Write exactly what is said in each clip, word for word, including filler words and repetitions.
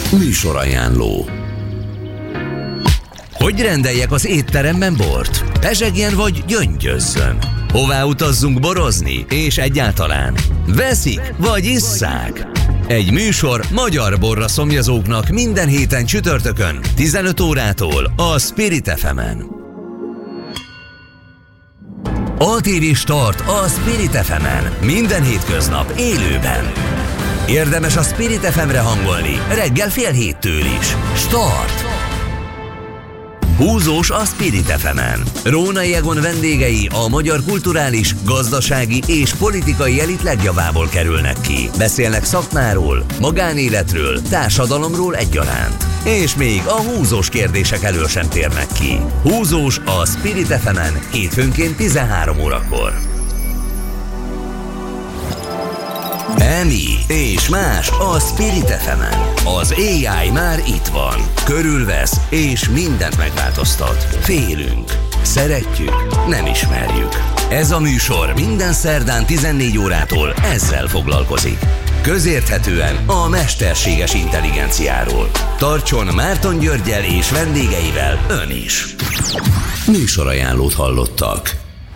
Műsorajánló. Hogy rendeljek az étteremben bort? Pezsegjen vagy gyöngyözzön? Hová utazzunk borozni? És egyáltalán veszik vagy isszák? Egy műsor magyar borra szomjazóknak minden héten csütörtökön tizenöt órától a Spirit ef emen. á té vé Start a Spirit ef emen minden hétköznap élőben. Érdemes a Spirit ef emre hangolni reggel fél héttől is. Start! Húzós a Spirit ef emen. Rónai Egon vendégei a magyar kulturális, gazdasági és politikai elit legjavából kerülnek ki. Beszélnek szakmáról, magánéletről, társadalomról egyaránt. És még a húzós kérdések elől sem térnek ki. Húzós a Spirit ef emen hétfőnként tizenhárom órakor. Emi és más a Spirit ef emen. Az á i már itt van. Körülvesz és mindent megváltoztat. Félünk, szeretjük, nem ismerjük. Ez a műsor minden szerdán tizennégy órától ezzel foglalkozik. Közérthetően a mesterséges intelligenciáról. Tartson Márton Györggyel és vendégeivel ön is. Műsorajánlót hallottak.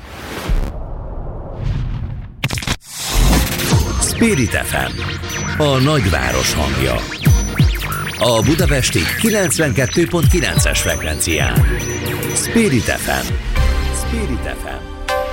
Spirit ef em, a nagyváros hangja. A budapesti kilencvenkettő pont kilences frekvencián. Spirit ef em. Spirit ef em.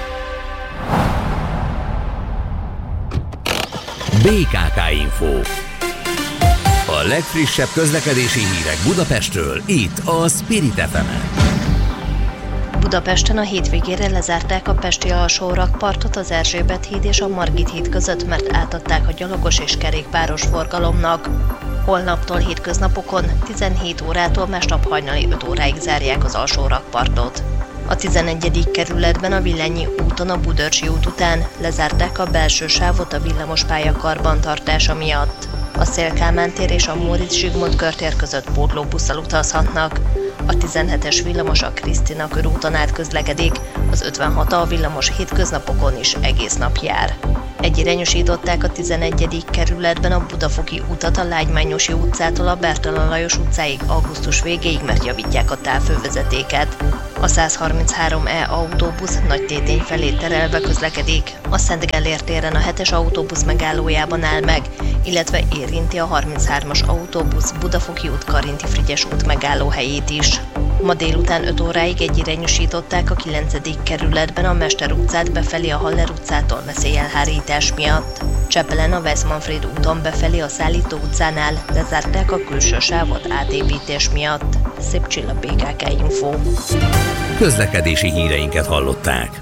bé ká ká Info. A legfrissebb közlekedési hírek Budapestről, itt a Spirit ef emen. Budapesten a hétvégére lezárták a pesti alsórakpartot az Erzsébet híd és a Margit híd között, mert átadták a gyalogos és kerékpáros forgalomnak. Holnaptól hétköznapokon tizenhét órától másnap hajnali öt óráig zárják az alsórakpartot. A tizenegyedik kerületben a Villányi úton a Budörsi út után lezárták a belső sávot a villamospálya karbantartása miatt. A Széll-Kálmán tér és a Móricz Zsigmond körtér között pótlóbusszal utazhatnak. A tizenhetes villamos a Krisztina körúton át közlekedik, az ötvenhat a villamos hétköznapokon is egész nap jár. Egyirányosították a tizenegyedik kerületben a Budafoki utat a Lágymányosi utcától a Bertalan Lajos utcáig augusztus végéig, mert javítják a távfővezetéket. A százharminchárom E autóbusz Nagytétény felé terelve közlekedik, a Szent Gellért téren a hetes autóbusz megállójában áll meg, illetve érinti a harminchármas autóbusz Budafoki út Karinti Frigyes út megállóhelyét is. Ma délután öt óráig egyirányosították a kilencedik kerületben a Mester utcát befelé a Haller utcától veszélyelhárítás miatt. Csepelen a Westmanfréd úton befelé a Szállító utcánál lezárták a külső sávot átépítés miatt. Szép Csilla, bé ká ká Info. Közlekedési híreinket hallották.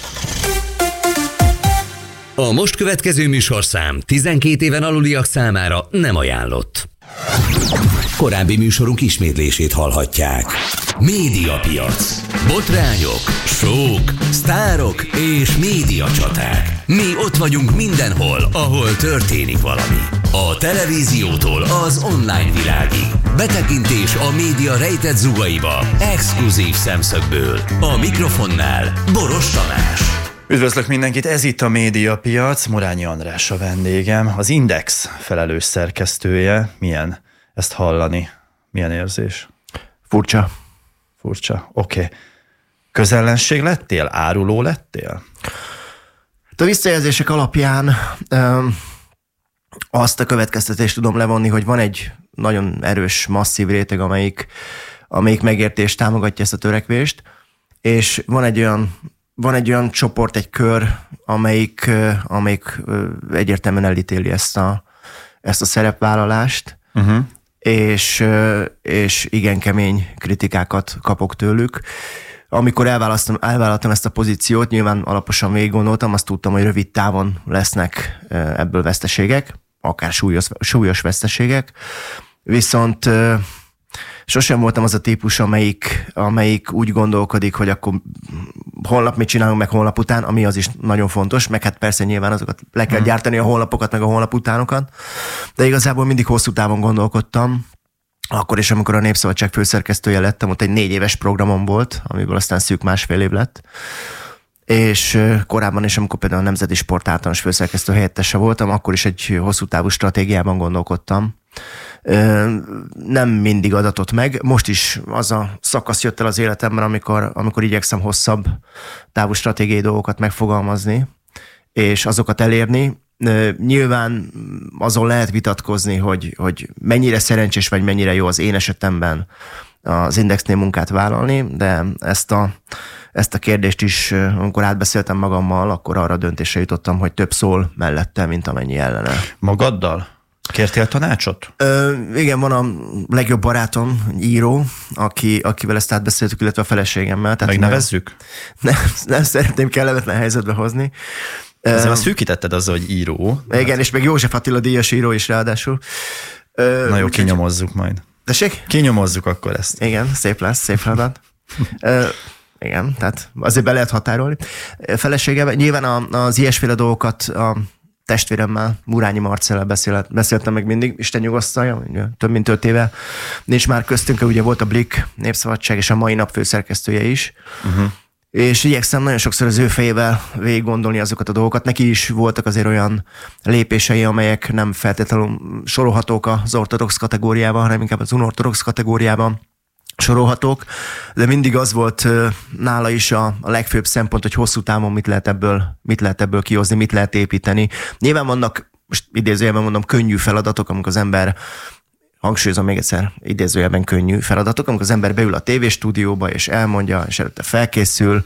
A most következő műsorszám tizenkét éven aluliak számára nem ajánlott. Korábbi műsorunk ismétlését hallhatják. Médiapiac. Botrányok, sók, sztárok és médiacsaták. Mi ott vagyunk mindenhol, ahol történik valami. A televíziótól az online világig. Betekintés a média rejtett zugaiba, exkluzív szemszögből. A mikrofonnál Boros Tamás. Üdvözlök mindenkit, ez itt a Médiapiac, Morányi András a vendégem, az Index felelős szerkesztője. Milyen ezt hallani? Milyen érzés? Furcsa. Furcsa, oké. Okay. Közellenség lettél? Áruló lettél? A visszajelzések alapján um, azt a következtetést tudom levonni, hogy van egy nagyon erős, masszív réteg, amelyik, amelyik megérti és támogatja ezt a törekvést, és van egy olyan Van egy olyan csoport, egy kör, amelyik, amelyik egyértelműen elítéli ezt a, ezt a szerepvállalást, uh-huh. és, és igen kemény kritikákat kapok tőlük. Amikor elvállaltam ezt a pozíciót, nyilván alaposan végig gondoltam, azt tudtam, hogy rövid távon lesznek ebből veszteségek, akár súlyos, súlyos veszteségek, viszont sosem voltam az a típus, amelyik, amelyik úgy gondolkodik, hogy akkor holnap mit csinálunk meg holnap után, ami az is nagyon fontos, meg hát persze nyilván azokat le kell gyártani, a holnapokat, meg a holnap utánokat, de igazából mindig hosszú távon gondolkodtam. Akkor is, amikor a Népszabadság főszerkesztője lettem, ott egy négy éves programom volt, amiből aztán szűk másfél év lett. És korábban is, amikor például a Nemzeti Sport általános főszerkesztő helyettese voltam, akkor is egy hosszú távú stratégiában gondolkodtam. nem mindig adatott meg. Most is az a szakasz jött el az életemben, amikor, amikor igyekszem hosszabb távú stratégiai dolgokat megfogalmazni, és azokat elérni. Nyilván azon lehet vitatkozni, hogy, hogy mennyire szerencsés vagy mennyire jó az én esetemben az Indexnél munkát vállalni, de ezt a, ezt a kérdést is, amikor átbeszéltem magammal, akkor arra döntésre jutottam, hogy több szól mellette, mint amennyi ellene. Magaddal? Kértél tanácsot? Ö, igen, van a legjobb barátom, író, aki, akivel ezt átbeszéltük, illetve a feleségemmel. Megnevezzük? Nem, nem szeretném kellemetlen helyzetbe hozni. Ezzel szűkítetted azzal, hogy író. Igen, hát... és még József Attila díjas író is ráadásul. Na jó, kinyomozzuk majd. Tessék? Kinyomozzuk akkor ezt. Igen, szép lesz, szép feladat. Igen, tehát azért be lehet határolni. Feleségem, nyilván az ilyesféle dolgokat a testvéremmel, Murányi Marcellel beszélt, beszéltem meg mindig, Isten nyugosztalja, több mint öt éve nincs már köztünk, ugye volt a Blik Népszabadság, és a Mai Nap főszerkesztője is. Uh-huh. És igyekszem nagyon sokszor az ő fejével végig gondolni azokat a dolgokat. Neki is voltak azért olyan lépései, amelyek nem feltétlenül sorolhatók az ortodox kategóriában, hanem inkább az unortodox kategóriában sorolhatók, de mindig az volt nála is a, a legfőbb szempont, hogy hosszú távon mit lehet ebből, mit lehet ebből kihozni, mit lehet építeni. Nyilván vannak, most idézőjelben mondom, könnyű feladatok, amikor az ember, hangsúlyozom még egyszer, idézőjelben könnyű feladatok, amikor az ember beül a tévéstúdióba, és elmondja, és előtte felkészül,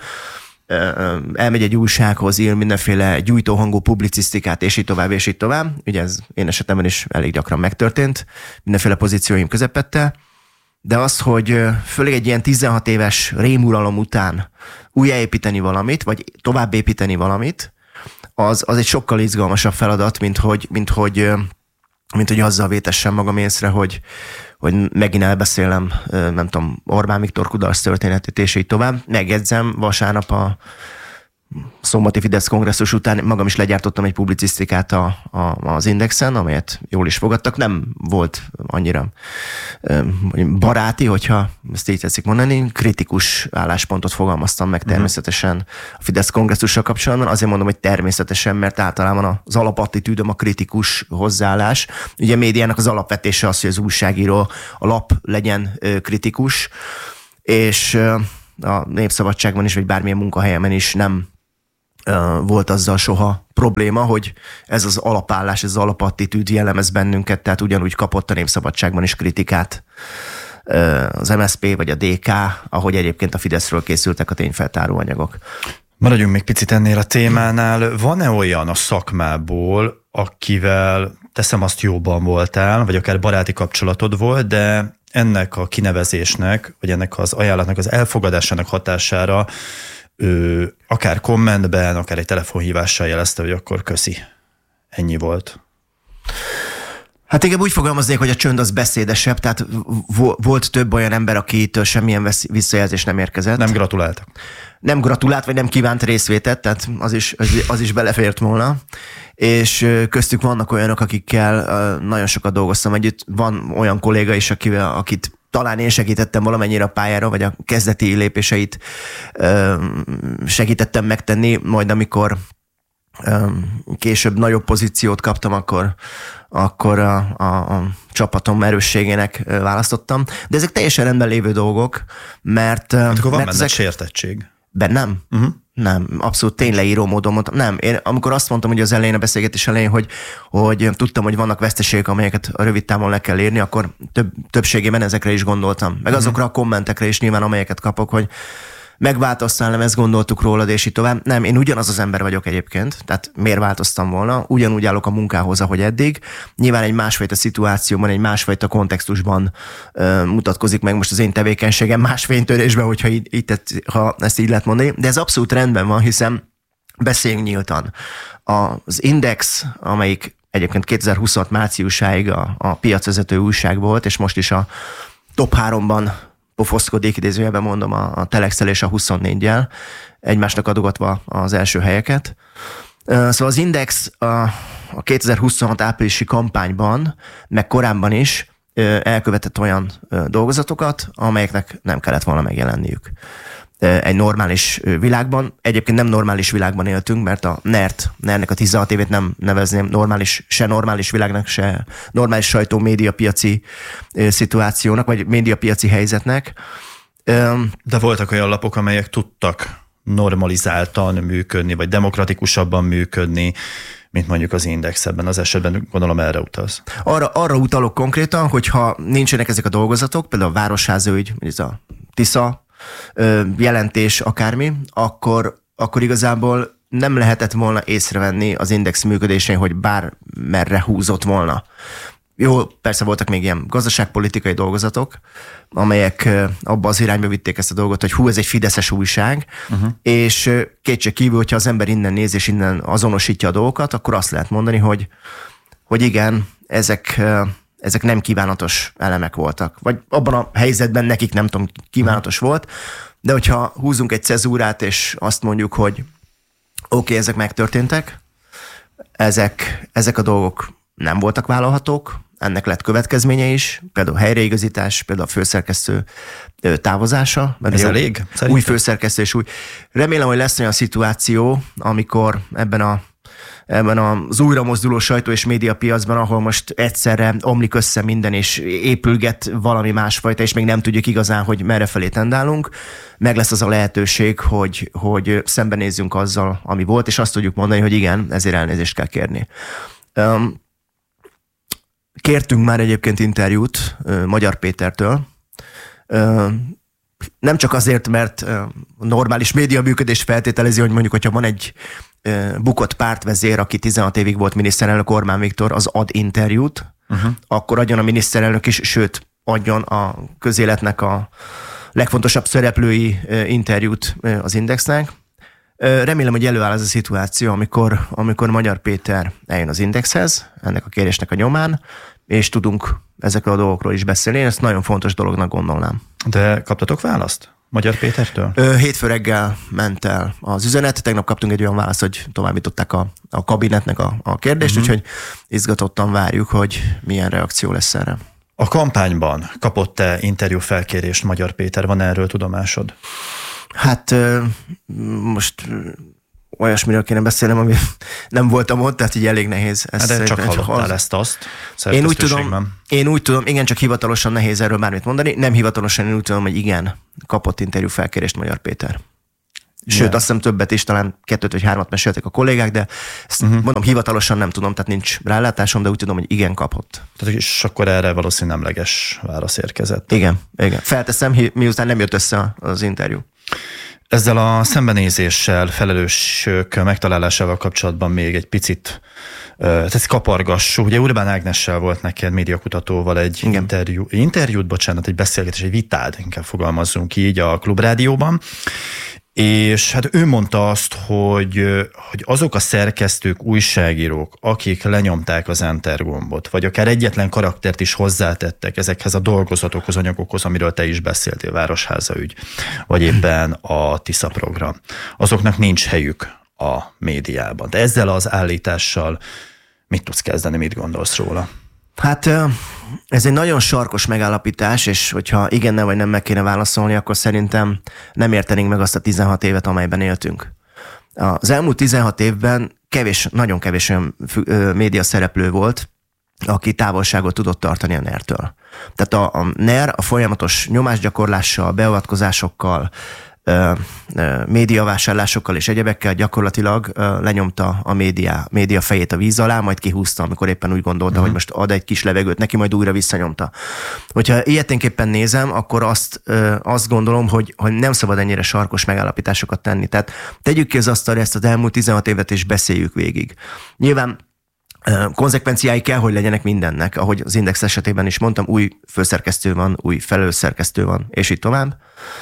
elmegy egy újsághoz, ír mindenféle gyújtóhangú publicisztikát, és így tovább, és így tovább. Ugye ez én esetemben is elég gyakran megtörtént, mindenféle pozícióim közepette. De az, hogy főleg egy ilyen tizenhat éves rémuralom után újjáépíteni valamit, vagy továbbépíteni valamit, az, az egy sokkal izgalmasabb feladat, mint hogy, mint hogy, mint hogy azzal vétessem magam észre, hogy, hogy megint elbeszélem, nem tudom, Orbán Viktor kudarc történetét, és így tovább. Megjegyzem, vasárnap a szombati Fidesz kongresszus után magam is legyártottam egy publicisztikát a, a, az Indexen, amelyet jól is fogadtak. Nem volt annyira baráti, hogyha ezt így tetszik mondani, kritikus álláspontot fogalmaztam meg természetesen a Fidesz kongresszussal kapcsolatban. Azért mondom, hogy természetesen, mert általában az alapattitűdöm a kritikus hozzáállás. Ugye a médiának az alapvetése az, hogy az újságíró, a lap legyen kritikus, és a Népszabadságban is, vagy bármilyen munkahelyemen is nem volt azzal soha probléma, hogy ez az alapállás, ez az alapattitűd jellemez bennünket, tehát ugyanúgy kapott a Népszabadságban is kritikát az em es zé pé vagy a dé ká, ahogy egyébként a Fideszről készültek a tényfeltáró anyagok. Maradjunk még picit ennél a témánál. Van-e olyan a szakmából, akivel teszem azt jóban voltál, vagy akár baráti kapcsolatod volt, de ennek a kinevezésnek, vagy ennek az ajánlatnak az elfogadásának hatására ő akár kommentben, akár egy telefonhívással jelezte, hogy akkor köszi. Ennyi volt. Hát igen, úgy fogalmaznék, hogy a csönd az beszédesebb, tehát volt több olyan ember, akitől semmilyen visszajelzés nem érkezett. Nem gratuláltak. Nem gratulált, vagy nem kívánt részvétet, tehát az is, az is belefért volna. És köztük vannak olyanok, akikkel nagyon sokat dolgoztam együtt. Van olyan kolléga is, akivel, akit talán én segítettem valamennyire a pályára, vagy a kezdeti lépéseit segítettem megtenni, majd amikor később nagyobb pozíciót kaptam, akkor, akkor a, a, a csapatom erősségének választottam. De ezek teljesen rendben lévő dolgok, mert... Hát akkor van mert benne ezek... sértettség. Bennem? Uh-huh. Nem, abszolút tényleíró módon mondtam. Nem, én amikor azt mondtam, hogy az elején, a beszélgetés elején, hogy, hogy tudtam, hogy vannak veszteségek, amelyeket a rövid távon le kell érni, akkor több, többségében ezekre is gondoltam. Meg uh-huh. azokra a kommentekre is nyilván, amelyeket kapok, hogy megváltoztál, nem ezt gondoltuk rólad, és így tovább. Nem, én ugyanaz az ember vagyok egyébként, tehát miért változtam volna? Ugyanúgy állok a munkához, ahogy eddig. Nyilván egy másfajta szituációban, egy másfajta kontextusban uh, mutatkozik meg most az én tevékenységem, más fénytörésben, hogyha így, így tett, ha ezt így lehet mondani. De ez abszolút rendben van, hiszen beszéljünk nyíltan. Az Index, amelyik egyébként kétezer-huszonhat márciusáig a, a piacvezető újság volt, és most is a top háromban pofoszkodik, idézőjelben mondom, a, a Telexel és a huszonnégyel, egymásnak adogatva az első helyeket. Szóval az Index a, a kétezer-huszonhat áprilisi kampányban, meg korábban is elkövetett olyan dolgozatokat, amelyeknek nem kellett volna megjelenniük. egy normális világban. Egyébként nem normális világban éltünk, mert a NER-t, NER-nek a tizenhat évét nem nevezném normális, se normális világnak, se normális sajtó médiapiaci szituációnak, vagy médiapiaci helyzetnek. De voltak olyan lapok, amelyek tudtak normalizáltan működni, vagy demokratikusabban működni, mint mondjuk az Index ebben az esetben, gondolom erre utalsz. Arra, arra utalok konkrétan, hogyha nincsenek ezek a dolgozatok, például a Városháza ügy, ez a Tisza jelentés, akármi, akkor, akkor igazából nem lehetett volna észrevenni az Index működésén, hogy bár merre húzott volna. Jó, persze voltak még ilyen gazdaságpolitikai dolgozatok, amelyek abba az irányba vitték ezt a dolgot, hogy hú, ez egy fideszes újság, uh-huh. és kétség kívül, hogyha az ember innen néz és innen azonosítja a dolgokat, akkor azt lehet mondani, hogy, hogy igen, ezek, ezek nem kívánatos elemek voltak. Vagy abban a helyzetben nekik nem tudom, kívánatos uh-huh. volt, de hogyha húzunk egy cezúrát, és azt mondjuk, hogy oké, okay, ezek megtörténtek, ezek, ezek a dolgok nem voltak vállalhatók, ennek lett következménye is, például helyreigazítás, például a főszerkesztő távozása. Ez elég? Új szerintem? Főszerkesztő és új. Remélem, hogy lesz olyan szituáció, amikor ebben a ebben az újra mozduló sajtó és médiapiacban, ahol most egyszerre omlik össze minden, és épülget valami másfajta, és még nem tudjuk igazán, hogy merre felé tendálunk, meg lesz az a lehetőség, hogy, hogy szembenézzünk azzal, ami volt, és azt tudjuk mondani, hogy igen, ezért elnézést kell kérni. Um, Kértünk már egyébként interjút uh, Magyar Pétertől, uh, nem csak azért, mert uh, normális média működés feltételezi, hogy mondjuk, hogyha van egy uh, bukott pártvezér, aki tizenhat évig volt miniszterelnök, Orbán Viktor, az ad interjút, uh-huh. akkor adjon a miniszterelnök is, sőt, adjon a közéletnek a legfontosabb szereplői uh, interjút uh, az Indexnek. Remélem, hogy előáll ez a szituáció, amikor, amikor Magyar Péter eljön az Indexhez, ennek a kérésnek a nyomán, és tudunk ezekről a dolgokról is beszélni. Én ezt nagyon fontos dolognak gondolnám. De kaptatok választ Magyar Pétertől? Hétfő reggel ment el az üzenet, tegnap kaptunk egy olyan választ, hogy továbbították a, a kabinetnek a, a kérdést, uh-huh. úgyhogy izgatottan várjuk, hogy milyen reakció lesz erre. A kampányban kapott-e interjú felkérést Magyar Péter? Van erről tudomásod? Hát most olyasmiről kéne beszélnem, ami nem voltam ott, tehát így elég nehéz. Hát de csak hallottál ezt azt? Én úgy, tudom, én úgy tudom, igen, csak hivatalosan nehéz erről bármit mondani, nem hivatalosan én úgy tudom, hogy igen, kapott interjú felkérést Magyar Péter. Sőt, yeah. azt hiszem többet is, talán kettőt vagy hármat meséltek a kollégák, de ezt uh-huh. mondom, hivatalosan nem tudom, tehát nincs rálátásom, de úgy tudom, hogy igen, kapott. Tehát és akkor erre valószínűleg nemleges válasz érkezett. Igen, igen. Felteszem, miután nem jött össze az interjú. Ezzel a szembenézéssel, felelősök megtalálásával kapcsolatban még egy picit ezt kapargassuk. Ugye Urbán Ágnessel volt neked médiakutatóval egy interjú, interjút, bocsánat, egy beszélgetés, egy vitád, inkább fogalmazzunk így a Klubrádióban. És hát ő mondta azt, hogy, hogy azok a szerkesztők, újságírók, akik lenyomták az Enter gombot, vagy akár egyetlen karaktert is hozzátettek ezekhez a dolgozatokhoz, anyagokhoz, amiről te is beszéltél, Városháza ügy, vagy éppen a Tisza program, azoknak nincs helyük a médiában. De ezzel az állítással mit tudsz kezdeni, mit gondolsz róla? Hát ez egy nagyon sarkos megállapítás, és hogyha igennel vagy nem meg kéne válaszolni, akkor szerintem nem értenénk meg azt a tizenhat évet, amelyben éltünk. Az elmúlt tizenhat évben kevés, nagyon kevés olyan média szereplő volt, aki távolságot tudott tartani a NER-től. Tehát a, a NER a folyamatos nyomásgyakorlással, beavatkozásokkal, médiavásárlásokkal és egyebekkel gyakorlatilag lenyomta a média, média fejét a víz alá, majd kihúzta, amikor éppen úgy gondolta, uh-huh. hogy most ad egy kis levegőt neki, majd újra visszanyomta. Hogyha ilyeténképpen nézem, akkor azt, azt gondolom, hogy, hogy nem szabad ennyire sarkos megállapításokat tenni. Tehát tegyük ki az asztalra ezt az elmúlt tizenhat évet, és beszéljük végig. Nyilván konzekvenciái kell, hogy legyenek mindennek, ahogy az Index esetében is mondtam, új főszerkesztő van, új felelősszerkesztő van, és így tovább.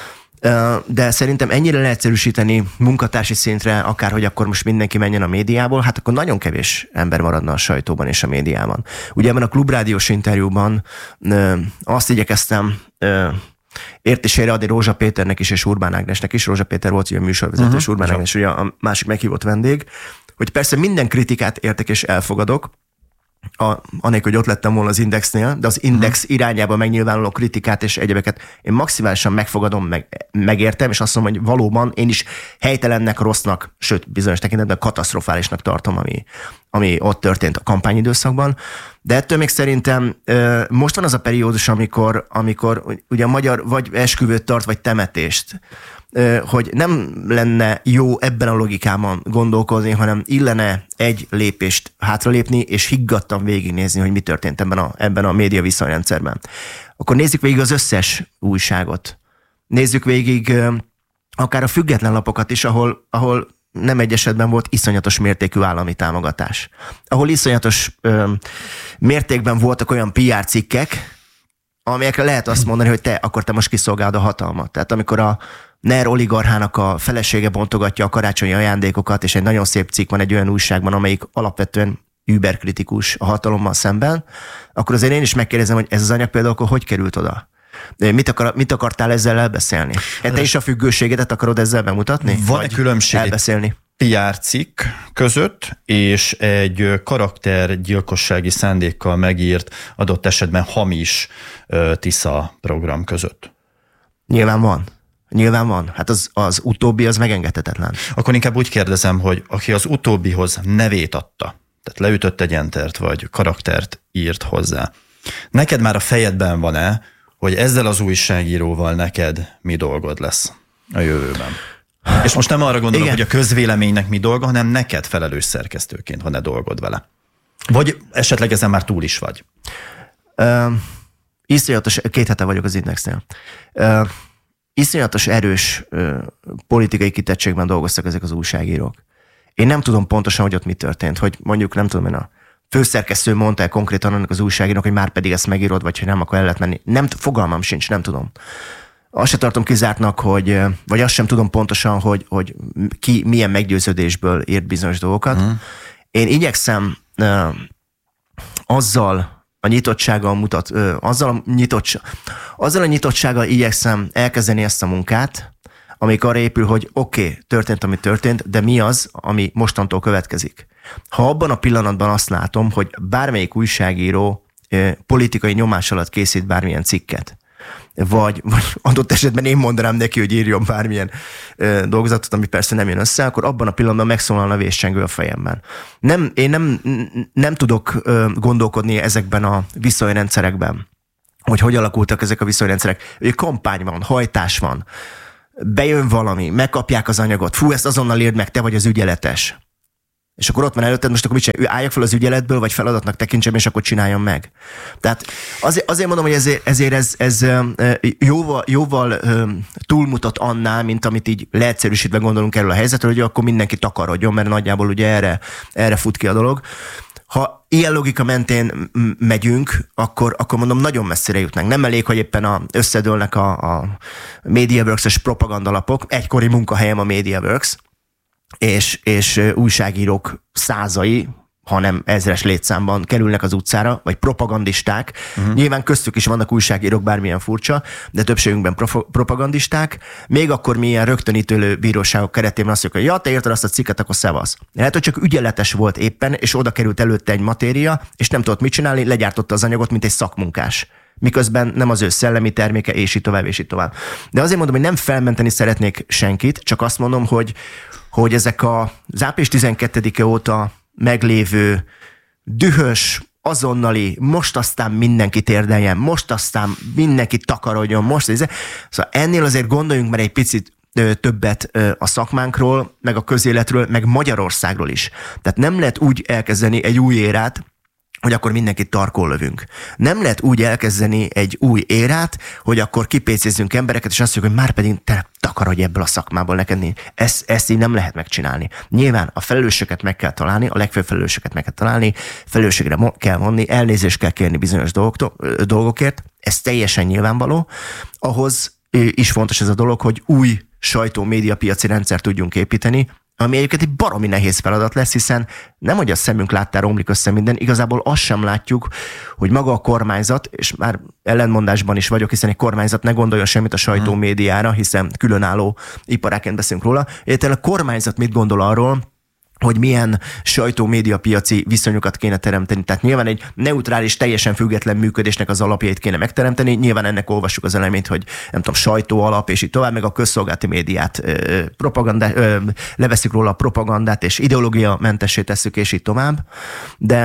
De szerintem ennyire leegyszerűsíteni munkatársi szintre, akárhogy akkor most mindenki menjen a médiából, hát akkor nagyon kevés ember maradna a sajtóban és a médiában. Ugye ebben a klubrádiós interjúban azt igyekeztem értésére adni Rózsa Péternek is és Urbán Ágnesnek is. Rózsa Péter volt ugye a műsorvezető, uh-huh. és Urbán Ágnes ugye a másik meghívott vendég, hogy persze minden kritikát értek és elfogadok, a, anélkül, hogy ott lettem volna az Indexnél, de az Index uh-huh. irányába megnyilvánuló kritikát és egyebeket én maximálisan megfogadom, meg, megértem, és azt mondom, hogy valóban én is helytelennek, rossznak, sőt, bizonyos tekintetben katasztrofálisnak tartom, ami, ami ott történt a kampányidőszakban. De ettől még szerintem most van az a periódus, amikor, amikor ugye a magyar vagy esküvőt tart, vagy temetést, hogy nem lenne jó ebben a logikában gondolkozni, hanem illene egy lépést hátralépni, és higgadtan végignézni, hogy mi történt ebben a, ebben a média viszonyrendszerben. Akkor nézzük végig az összes újságot. Nézzük végig akár a független lapokat is, ahol, ahol nem egy esetben volt iszonyatos mértékű állami támogatás. Ahol iszonyatos ö, mértékben voltak olyan pé er cikkek, amelyekre lehet azt mondani, hogy te, akkor te most kiszolgálod a hatalmat. Tehát amikor a NER oligarchának a felesége bontogatja a karácsonyi ajándékokat, és egy nagyon szép cikk van egy olyan újságban, amelyik alapvetően überkritikus a hatalommal szemben, akkor azért én is megkérdezem, hogy ez az anyag például akkor hogy került oda? Mit, akar, mit akartál ezzel elbeszélni? Te is a függőségedet akarod ezzel bemutatni? Van-e különbség elbeszélni? pé er cikk között és egy karaktergyilkossági szándékkal megírt, adott esetben hamis Tisza program között? Nyilván van. Nyilván van. Hát az, az utóbbi az megengedhetetlen. Akkor inkább úgy kérdezem, hogy aki az utóbbihoz nevét adta, tehát leütött egy entert, vagy karaktert írt hozzá, neked már a fejedben van-e, hogy ezzel az újságíróval neked mi dolgod lesz a jövőben? És most nem arra gondolok, igen, hogy a közvéleménynek mi dolga, hanem neked felelős szerkesztőként van-e dolgod vele. Vagy esetleg ezen már túl is vagy? Uh, iszonyatos, két hete vagyok az Indexnél. Uh, iszonyatos erős uh, politikai kitettségben dolgoztak ezek az újságírók. Én nem tudom pontosan, hogy ott mi történt, hogy mondjuk nem tudom én a főszerkesztő mondta el konkrétan annak az újságírónak, hogy már pedig ezt megírod, vagy hogy nem, akkor el lehet menni. Nem, fogalmam sincs, nem tudom. Azt sem tartom kizártnak, hogy, vagy azt sem tudom pontosan, hogy, hogy ki milyen meggyőződésből írt bizonyos dolgokat. Mm. Én igyekszem uh, azzal a nyitottsággal mutat, uh, azzal, a nyitottság, azzal a nyitottsággal igyekszem elkezdeni ezt a munkát, amik arra épül, hogy oké, okay, történt, ami történt, de mi az, ami mostantól következik. Ha abban a pillanatban azt látom, hogy bármelyik újságíró uh, politikai nyomás alatt készít bármilyen cikket, Vagy, vagy adott esetben én mondanám neki, hogy írjon bármilyen ö, dolgozatot, ami persze nem jön össze, akkor abban a pillanatban megszólalna a véscsengő a fejemben. Nem, én nem, nem tudok ö, gondolkodni ezekben a viszonyrendszerekben, hogy hogy alakultak ezek a viszonyrendszerek. Egy kampány van, hajtás van, bejön valami, megkapják az anyagot, fú, ezt azonnal írd meg, te vagy az ügyeletes. És akkor ott van előtted, most akkor mit csinálj? Álljak fel az ügyeletből, vagy feladatnak tekintsem, és akkor csináljam meg. Tehát azért, azért mondom, hogy ezért, ezért ez, ez jóval, jóval túlmutat annál, mint amit így leegyszerűsítve gondolunk erről a helyzetről, hogy akkor mindenki takarodjon, mert nagyjából ugye erre, erre fut ki a dolog. Ha ilyen logika mentén megyünk, akkor, akkor mondom, nagyon messzire jutnánk. Nem elég, hogy éppen a, összedőlnek a, a MediaWorks-es propagandalapok, egykori munkahelyem a MediaWorks, és, és újságírók százai, hanem ezres létszámban kerülnek az utcára, vagy propagandisták. Uh-huh. Nyilván köztük is vannak újságírók, bármilyen furcsa, de többségünkben prof- propagandisták. Még akkor mi ilyen rögtönítőlő bíróságok keretében azt mondjuk, hogy ja, te írtad azt a cikket, akkor szevasz. Lehet, hogy csak ügyeletes volt éppen, és oda került előtte egy matéria, és nem tudott mit csinálni, legyártotta az anyagot, mint egy szakmunkás. Miközben nem az ő szellemi terméke, és így tovább, és így tovább. De azért mondom, hogy nem felmenteni szeretnék senkit, csak azt mondom, hogy hogy ezek az április tizenkettedike óta meglévő dühös, azonnali, most aztán mindenki térdeljen, most aztán mindenki takarodjon, most ez. Szóval ennél azért gondoljunk már egy picit többet a szakmánkról, meg a közéletről, meg Magyarországról is. Tehát nem lehet úgy elkezdeni egy új érát, hogy akkor mindenkit tarkon lövünk. Nem lehet úgy elkezdeni egy új érát, hogy akkor kipécézzünk embereket, és azt mondjuk, hogy már pedig te takarodj ebből a szakmából neked. Ezt, ezt így nem lehet megcsinálni. Nyilván a felelősöket meg kell találni, a legfőbb felelősöket meg kell találni, felelősségre kell vonni, elnézést kell kérni bizonyos dolgokért, ez teljesen nyilvánvaló. Ahhoz is fontos ez a dolog, hogy új sajtó-médiapiaci rendszert tudjunk építeni, ami egyébként egy baromi nehéz feladat lesz, hiszen nem, hogy a szemünk láttára romlik össze minden, igazából azt sem látjuk, hogy maga a kormányzat, és már ellentmondásban is vagyok, hiszen egy kormányzat ne gondoljon semmit a sajtó médiára, hiszen különálló iparáként beszélünk róla, egyébként a kormányzat mit gondol arról, hogy milyen sajtó-médiapiaci viszonyokat kéne teremteni. Tehát nyilván egy neutrális, teljesen független működésnek az alapjait kéne megteremteni. Nyilván ennek olvassuk az elemét, hogy nem tudom, sajtó alap, és így tovább, meg a közszolgálati médiát ö, propaganda, ö, leveszik róla a propagandát, és ideológia mentessé tesszük, és így tovább. De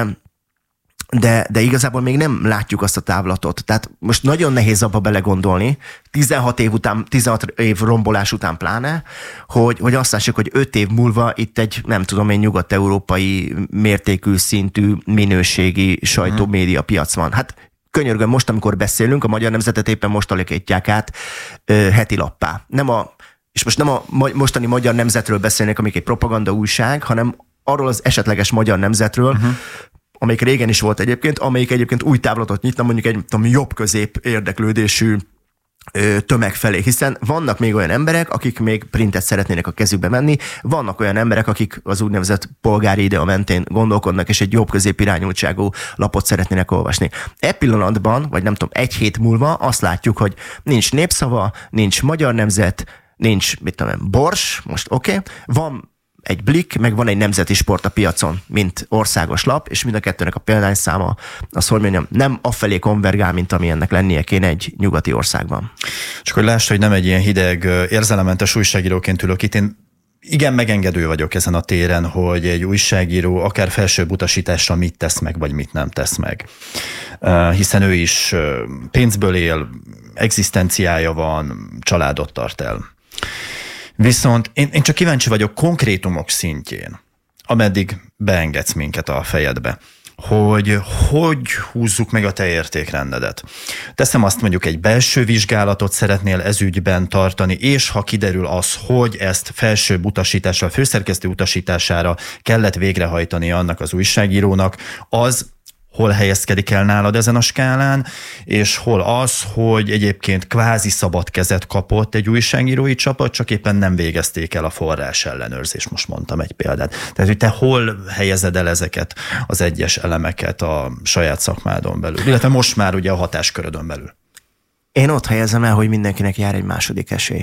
De, de igazából még nem látjuk azt a távlatot. Tehát most nagyon nehéz abba belegondolni, tizenhat év után, tizenhat év rombolás után pláne, hogy, hogy azt lássuk, hogy öt év múlva itt egy, nem tudom én, nyugat-európai mértékű szintű minőségi sajtó-média piac van. Hát könyörgöm, most, amikor beszélünk, a Magyar Nemzetet éppen most alakítják át ö, heti lappá. Nem a, és most nem a mostani Magyar Nemzetről beszélnek, amik egy propaganda újság, hanem arról az esetleges Magyar Nemzetről, uh-huh. amelyik régen is volt egyébként, amelyik egyébként új távlatot nyitna mondjuk egy tudom, jobb-közép érdeklődésű ö, tömeg felé, hiszen vannak még olyan emberek, akik még printet szeretnének a kezükbe venni, vannak olyan emberek, akik az úgynevezett polgári idea mentén gondolkodnak, és egy jobb-közép irányultságú lapot szeretnének olvasni. E pillanatban, vagy nem tudom, egy hét múlva azt látjuk, hogy nincs Népszava, nincs Magyar Nemzet, nincs, mit tudom én, Bors, most oké, okay, van egy Blik, meg van egy Nemzeti Sport a piacon, mint országos lap, és mind a kettőnek a példányszáma, az, hogy mondjam, nem afelé konvergál, mint ami ennek lennie kéne egy nyugati országban. Csak hogy lásd, hogy nem egy ilyen hideg, érzelementes újságíróként ülök itt, én igen megengedő vagyok ezen a téren, hogy egy újságíró akár felsőbb utasításra mit tesz meg, vagy mit nem tesz meg. Hiszen ő is pénzből él, egzisztenciája van, családot tart el. Viszont én, én csak kíváncsi vagyok konkrétumok szintjén, ameddig beengedsz minket a fejedbe, hogy hogy húzzuk meg a te értékrendedet. Teszem azt, mondjuk egy belső vizsgálatot szeretnél ez ügyben tartani, és ha kiderül az, hogy ezt felsőbb utasításra, főszerkesztő utasítására kellett végrehajtani annak az újságírónak, az hol helyezkedik el nálad ezen a skálán, és hol az, hogy egyébként kvázi szabad kezet kapott egy újságírói csapat, csak éppen nem végezték el a forrás ellenőrzést, most mondtam egy példát. Tehát, hogy te hol helyezed el ezeket az egyes elemeket a saját szakmádon belül, illetve most már ugye a hatáskörödön belül? Én ott helyezem el, hogy mindenkinek jár egy második esély.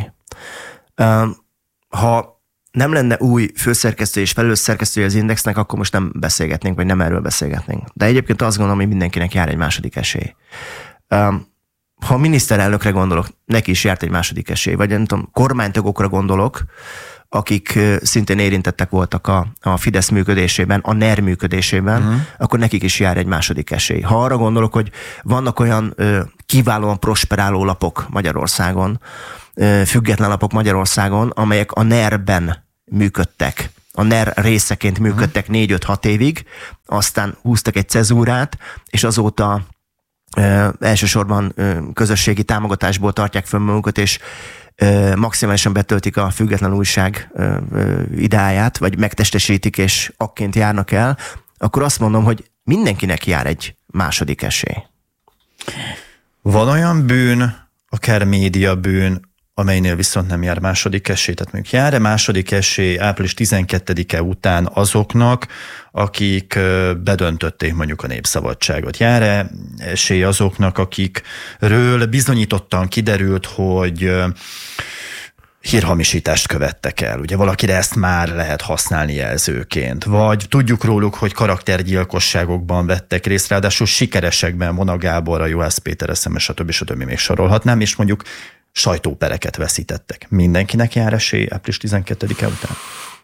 Ha nem lenne új főszerkesztő és felelősszerkesztője az Indexnek, akkor most nem beszélgetnénk, vagy nem erről beszélgetnénk. De egyébként azt gondolom, hogy mindenkinek jár egy második esély. Ha a miniszterelnökre gondolok, neki is járt egy második esély, vagy nem tudom, kormánytagokra gondolok, akik szintén érintettek voltak a, a Fidesz működésében, a NER működésében, uh-huh. akkor nekik is jár egy második esély. Ha arra gondolok, hogy vannak olyan ö, kiválóan prosperáló lapok Magyarországon, ö, független lapok Magyarországon, amelyek a NER-ben működtek, a NER részeként működtek négy öt hat évig, aztán húztak egy cezúrát, és azóta ö, elsősorban ö, közösségi támogatásból tartják fönn magukat, és ö, maximálisan betöltik a független újság ö, ö, ideáját, vagy megtestesítik, és akként járnak el, akkor azt mondom, hogy mindenkinek jár egy második esély. Van olyan bűn, akár média bűn, amelynél viszont nem jár második esély. Tehát mondjuk jár-e második esély április tizenkettedike után azoknak, akik bedöntötték mondjuk a népszabadságot? Jár-e esély azoknak, akikről bizonyítottan kiderült, hogy hírhamisítást követtek el? Ugye valakire ezt már lehet használni jelzőként. Vagy tudjuk róluk, hogy karaktergyilkosságokban vettek részt, ráadásul sikeresekben, Vona Gábor, a Juhász Péter eszeme, stb. stb. Még sorolhatnám, és mondjuk sajtópereket veszítettek. Mindenkinek jár esély április tizenkettedike után?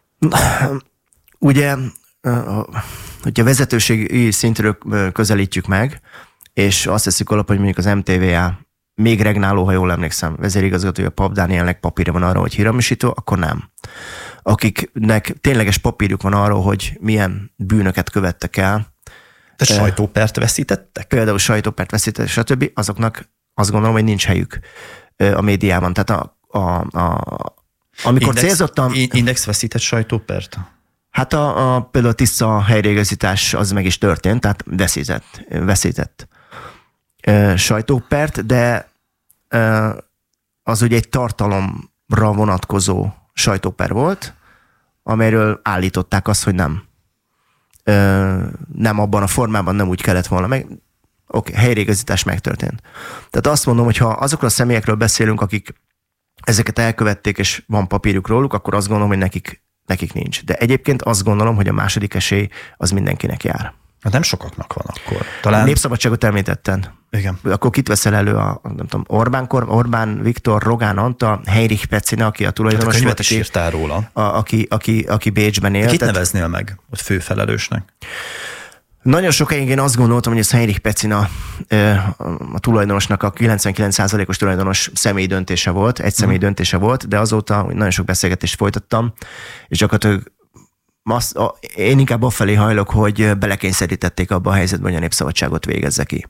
Ugye, hogyha vezetőségi szintről közelítjük meg, és azt teszik alap, hogy mondjuk az em té vé á még regnáló, ha jól emlékszem, vezérigazgatója Pap Dánielnek papírja van arra, hogy hírhamisító, akkor nem. Akiknek tényleges papírjuk van arról, hogy milyen bűnöket követtek el. De sajtópert veszítettek? Például sajtópert veszítettek, stb. Azoknak azt gondolom, hogy nincs helyük a médiában. Tehát a, a, a, amikor Index, célzottan... Index veszített sajtópert? Hát a, a, például a tiszta helyreigazítás az meg is történt, tehát veszített, veszített e, sajtópert, de e, az ugye egy tartalomra vonatkozó sajtóper volt, amelyről állították azt, hogy nem. E, nem abban a formában, nem úgy kellett volna meg. Oké, okay, helyreigazítás megtörtént. Tehát azt mondom, hogy ha azokról a személyekről beszélünk, akik ezeket elkövették, és van papírjuk róluk, akkor azt gondolom, hogy nekik nekik nincs. De egyébként azt gondolom, hogy a második esély az mindenkinek jár. Hát nem sokaknak van akkor. Talán... A népszabadságot említettem. Igen. Akkor kit veszel elő a, nem tudom, Orbán, Orbán Viktor, Rogán Antal, Heinrich Pecina, aki a tulajdonos hát a volt, is írtál róla. A, aki, aki, aki Bécsben élt. Kit tehát... neveznél meg ott főfelelősnek? Nagyon sokáig én azt gondoltam, hogy ez Heinrich Pecina a tulajdonosnak a kilencvenkilenc százalékos tulajdonos személyi döntése volt, egy személyi hmm. döntése volt, de azóta nagyon sok beszélgetést folytattam, és gyakorlatilag azt, a, én inkább afelé hajlok, hogy belekényszerítették abba a helyzetbe, hogy a népszabadságot végezze ki.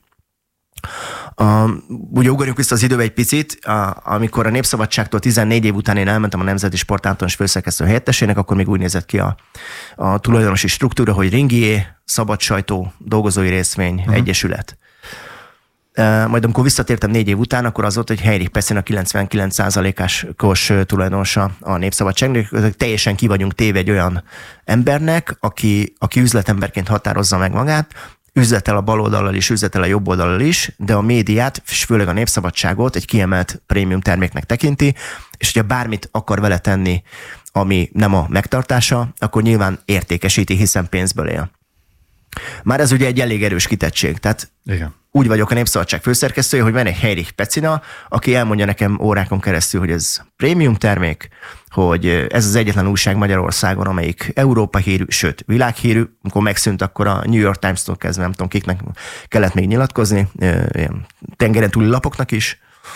Uh, ugye ugorjunk vissza az időbe egy picit, uh, amikor a népszabadságtól tizennégy év után én elmentem a Nemzeti Sport általános főszerkesztő helyettesének, akkor még úgy nézett ki a, a tulajdonosi struktúra, hogy Ringié, Szabad Sajtó, Dolgozói Részvény, uh-huh. Egyesület. Uh, majd amikor visszatértem négy év után, akkor az volt, hogy Heinrich Pecina kilencvenkilenc százalékos tulajdonosa a népszabadságnak. Teljesen ki vagyunk téve egy olyan embernek, aki, aki üzletemberként határozza meg magát, üzletel a baloldallal is, üzletel a jobb oldallal is, de a médiát, és főleg a népszabadságot egy kiemelt prémium terméknek tekinti, és hogyha bármit akar vele tenni, ami nem a megtartása, akkor nyilván értékesíti, hiszen pénzből él. Már ez ugye egy elég erős kitettség. Tehát igen. Úgy vagyok a Népszabadság főszerkesztője, hogy van egy Heinrich Pecina, aki elmondja nekem órákon keresztül, hogy ez prémium termék, hogy ez az egyetlen újság Magyarországon, amelyik Európa hírű, sőt világhírű. Amikor megszűnt, akkor a New York Times-tól kezdve, nem tudom, kiknek kellett még nyilatkozni, ilyen tengeren túli lapoknak is.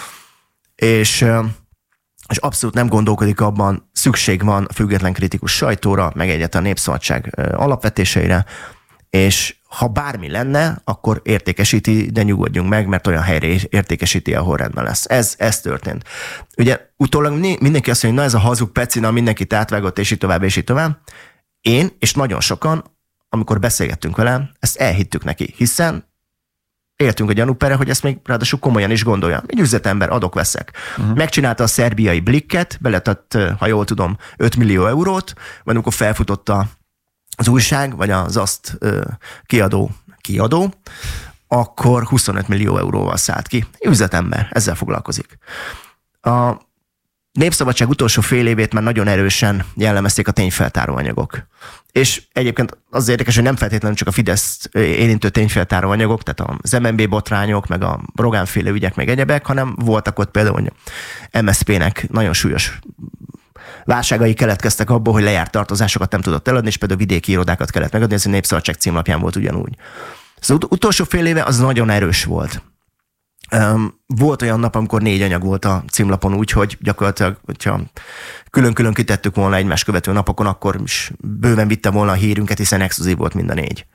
És, és abszolút nem gondolkodik abban, szükség van a független kritikus sajtóra, meg egyáltalán a Népszabadság alapvetéseire, és ha bármi lenne, akkor értékesíti, de nyugodjunk meg, mert olyan helyre értékesíti, ahol rendben lesz. Ez, ez történt. Ugye utólag mindenki azt mondja, hogy na ez a hazug Pecina, mindenkit átvágott, és így tovább, és így tovább. Én, és nagyon sokan, amikor beszélgettünk vele, ezt elhittük neki, hiszen éltünk a gyanúperre, hogy ezt még ráadásul komolyan is gondolja. Egy üzletember, adok-veszek. Uh-huh. Megcsinálta a szerbiai Blikket, beletett, ha jól tudom, öt millió eurót, majd amikor felfutotta az újság, vagy az azt ö, kiadó, kiadó, akkor huszonöt millió euróval szállt ki. Üzletember, ezzel foglalkozik. A Népszabadság utolsó fél évét már nagyon erősen jellemezték a tényfeltáró anyagok. És egyébként az érdekes, hogy nem feltétlenül csak a Fidesz érintő tényfeltáró anyagok, tehát az em en bé botrányok, meg a Rogán-féle ügyek, meg egyebek, hanem voltak ott például, hogy em es zé pének nagyon súlyos válságai keletkeztek abból, hogy lejárt tartozásokat nem tudott eladni, és például vidéki irodákat kellett megadni, ez a Népszabadság címlapján volt ugyanúgy. Az ut- utolsó fél éve az nagyon erős volt. Um, volt olyan nap, amikor négy anyag volt a címlapon úgy, hogy gyakorlatilag, hogyha külön-külön kitettük volna egymás követő napokon, akkor is bőven vitte volna a hírünket, hiszen exkluzív volt mind a négy.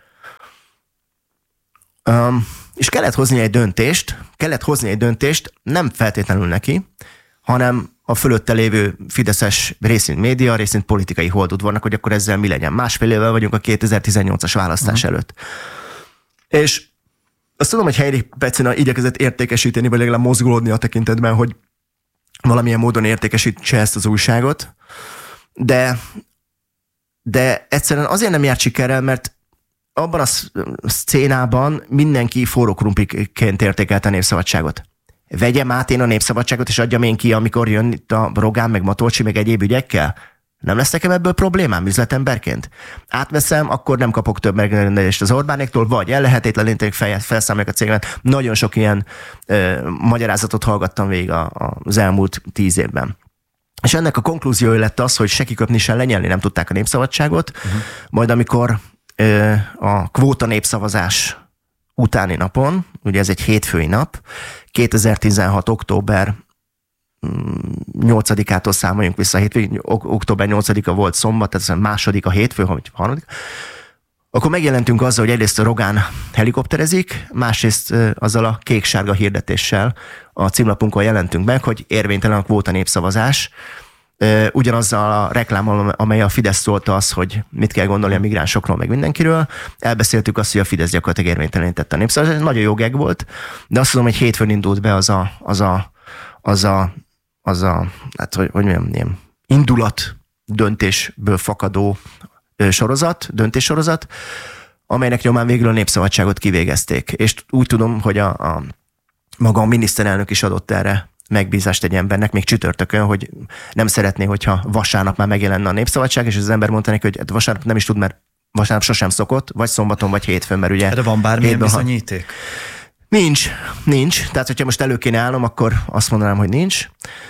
Um, és kellett hozni egy döntést, kellett hozni egy döntést, nem feltétlenül neki, hanem a fölötte lévő fideszes részint média, részint politikai holdudvarnak, hogy akkor ezzel mi legyen. Másfél évvel vagyunk a kétezer-tizennyolcas választás uh-huh. előtt. És azt tudom, hogy Heinrich Pecina igyekezett értékesíteni, vagy legalább mozgolódni a tekintetben, hogy valamilyen módon értékesítse ezt az újságot, de, de egyszerűen azért nem járt sikerrel, mert abban a szcénában mindenki forró krumpliként értékelte a Népszabadságot. Vegyem át én a Népszabadságot, és adjam én ki, amikor jön itt a Rogán, meg Matolcsi, meg egyéb ügyekkel? Nem lesz nekem ebből problémám üzletemberként? Átveszem, akkor nem kapok több megrendelést az Orbánéktól, vagy ellehetetleníték, felszámolják a cégemet. Nagyon sok ilyen ö, magyarázatot hallgattam végig a, a, az elmúlt tíz évben. És ennek a konklúziója lett az, hogy se kiköpni, se lenyelni nem tudták a Népszabadságot, uh-huh. majd amikor ö, a kvóta népszavazás utáni napon, ugye ez egy hétfői nap, kétezer-tizenhat. október nyolcadikától számoljunk vissza, hétfő, október nyolcadika volt szombat, tehát ez a második a hétfő, vagy harmadik, akkor megjelentünk azzal, hogy egyrészt a Rogán helikopterezik, másrészt azzal a kék-sárga hirdetéssel a címlapunkon jelentünk meg, hogy érvénytelen a kvóta népszavazás, ugyanazzal a reklámmal, amely a Fidesz szólta az, hogy mit kell gondolni a migránsokról, meg mindenkiről. Elbeszéltük azt, hogy a Fidesz gyakorlatilag érvénytelenítette a népszavazást. Ez nagyon jó geg volt, de azt tudom, hogy hétfőn indult be az a, az a, az a, az a hát, hogy, hogy mondjam, ilyen indulat döntésből fakadó sorozat, döntéssorozat, amelynek nyomán végül a Népszabadságot kivégezték. És úgy tudom, hogy a, a maga a miniszterelnök is adott erre megbízást egy embernek, még csütörtökön, hogy nem szeretné, hogyha vasárnap már megjelenne a Népszabadság, és az ember mondta neki, hogy hát vasárnap nem is tud, mert vasárnap sosem szokott, vagy szombaton, vagy hétfőn, mert ugye... De van bármilyen bizonyíték? Ha... Nincs, nincs. Tehát, hogyha most elő kéne állnom, akkor azt mondanám, hogy nincs.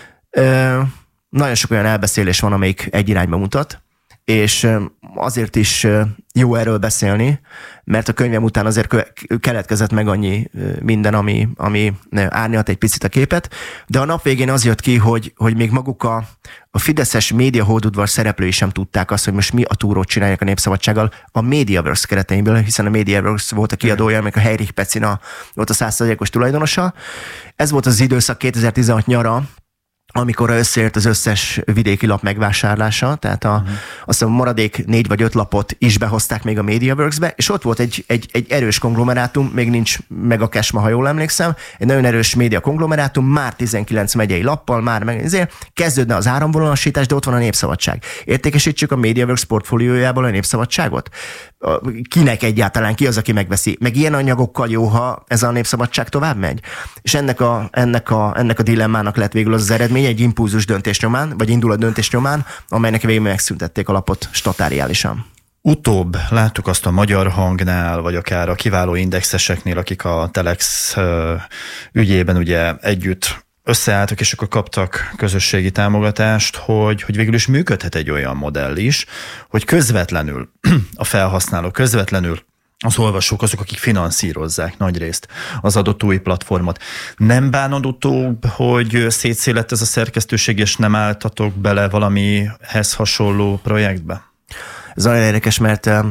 Ö, nagyon sok olyan elbeszélés van, amelyik egy irányba mutat, és azért is jó erről beszélni, mert a könyvem után azért keletkezett meg annyi minden, ami, ami árnyalt egy picit a képet, de a nap végén az jött ki, hogy, hogy még maguk a, a fideszes média hódudvar szereplői sem tudták azt, hogy most mi a túrót csinálják a Népszabadsággal a Mediaworks kereteimből, hiszen a Mediaworks volt a kiadója, meg a Heinrich Pecina volt a száz százalékos tulajdonosa. Ez volt az időszak kétezer-tizenhat nyara, amikor összeért az összes vidéki lap megvásárlása, tehát a, uh-huh. azt a maradék négy vagy öt lapot is behozták még a Mediaworks-be, és ott volt egy, egy, egy erős konglomerátum, még nincs meg a Kesma, ha jól emlékszem, egy nagyon erős média konglomerátum, már tizenkilenc megyei lappal, már meg ezért kezdődne az áramvonalasítás, de ott van a Népszabadság. Értékesítsük a Mediaworks portfóliójából a Népszabadságot? Kinek egyáltalán, ki az, aki megveszi? Meg ilyen anyagokkal jó, ha ez a Népszabadság tovább megy? És ennek a, ennek a, ennek a dilemmának lett végül az, az eredmény egy impulzus döntés nyomán, vagy indulat döntés nyomán, amelynek végül megszüntették a lapot statáriálisan. Utóbb láttuk azt a Magyar Hangnál, vagy akár a kiváló indexeseknél, akik a Telex ügyében ugye együtt összeálltak, és akkor kaptak közösségi támogatást, hogy, hogy végül is működhet egy olyan modell is, hogy közvetlenül a felhasználó, közvetlenül az olvasók azok, akik finanszírozzák nagyrészt az adott új platformot. Nem bánod utóbb, hogy szétszélett ez a szerkesztőség, és nem álltatok bele valamihez hasonló projektbe? Ez nagyon érdekes, mert uh,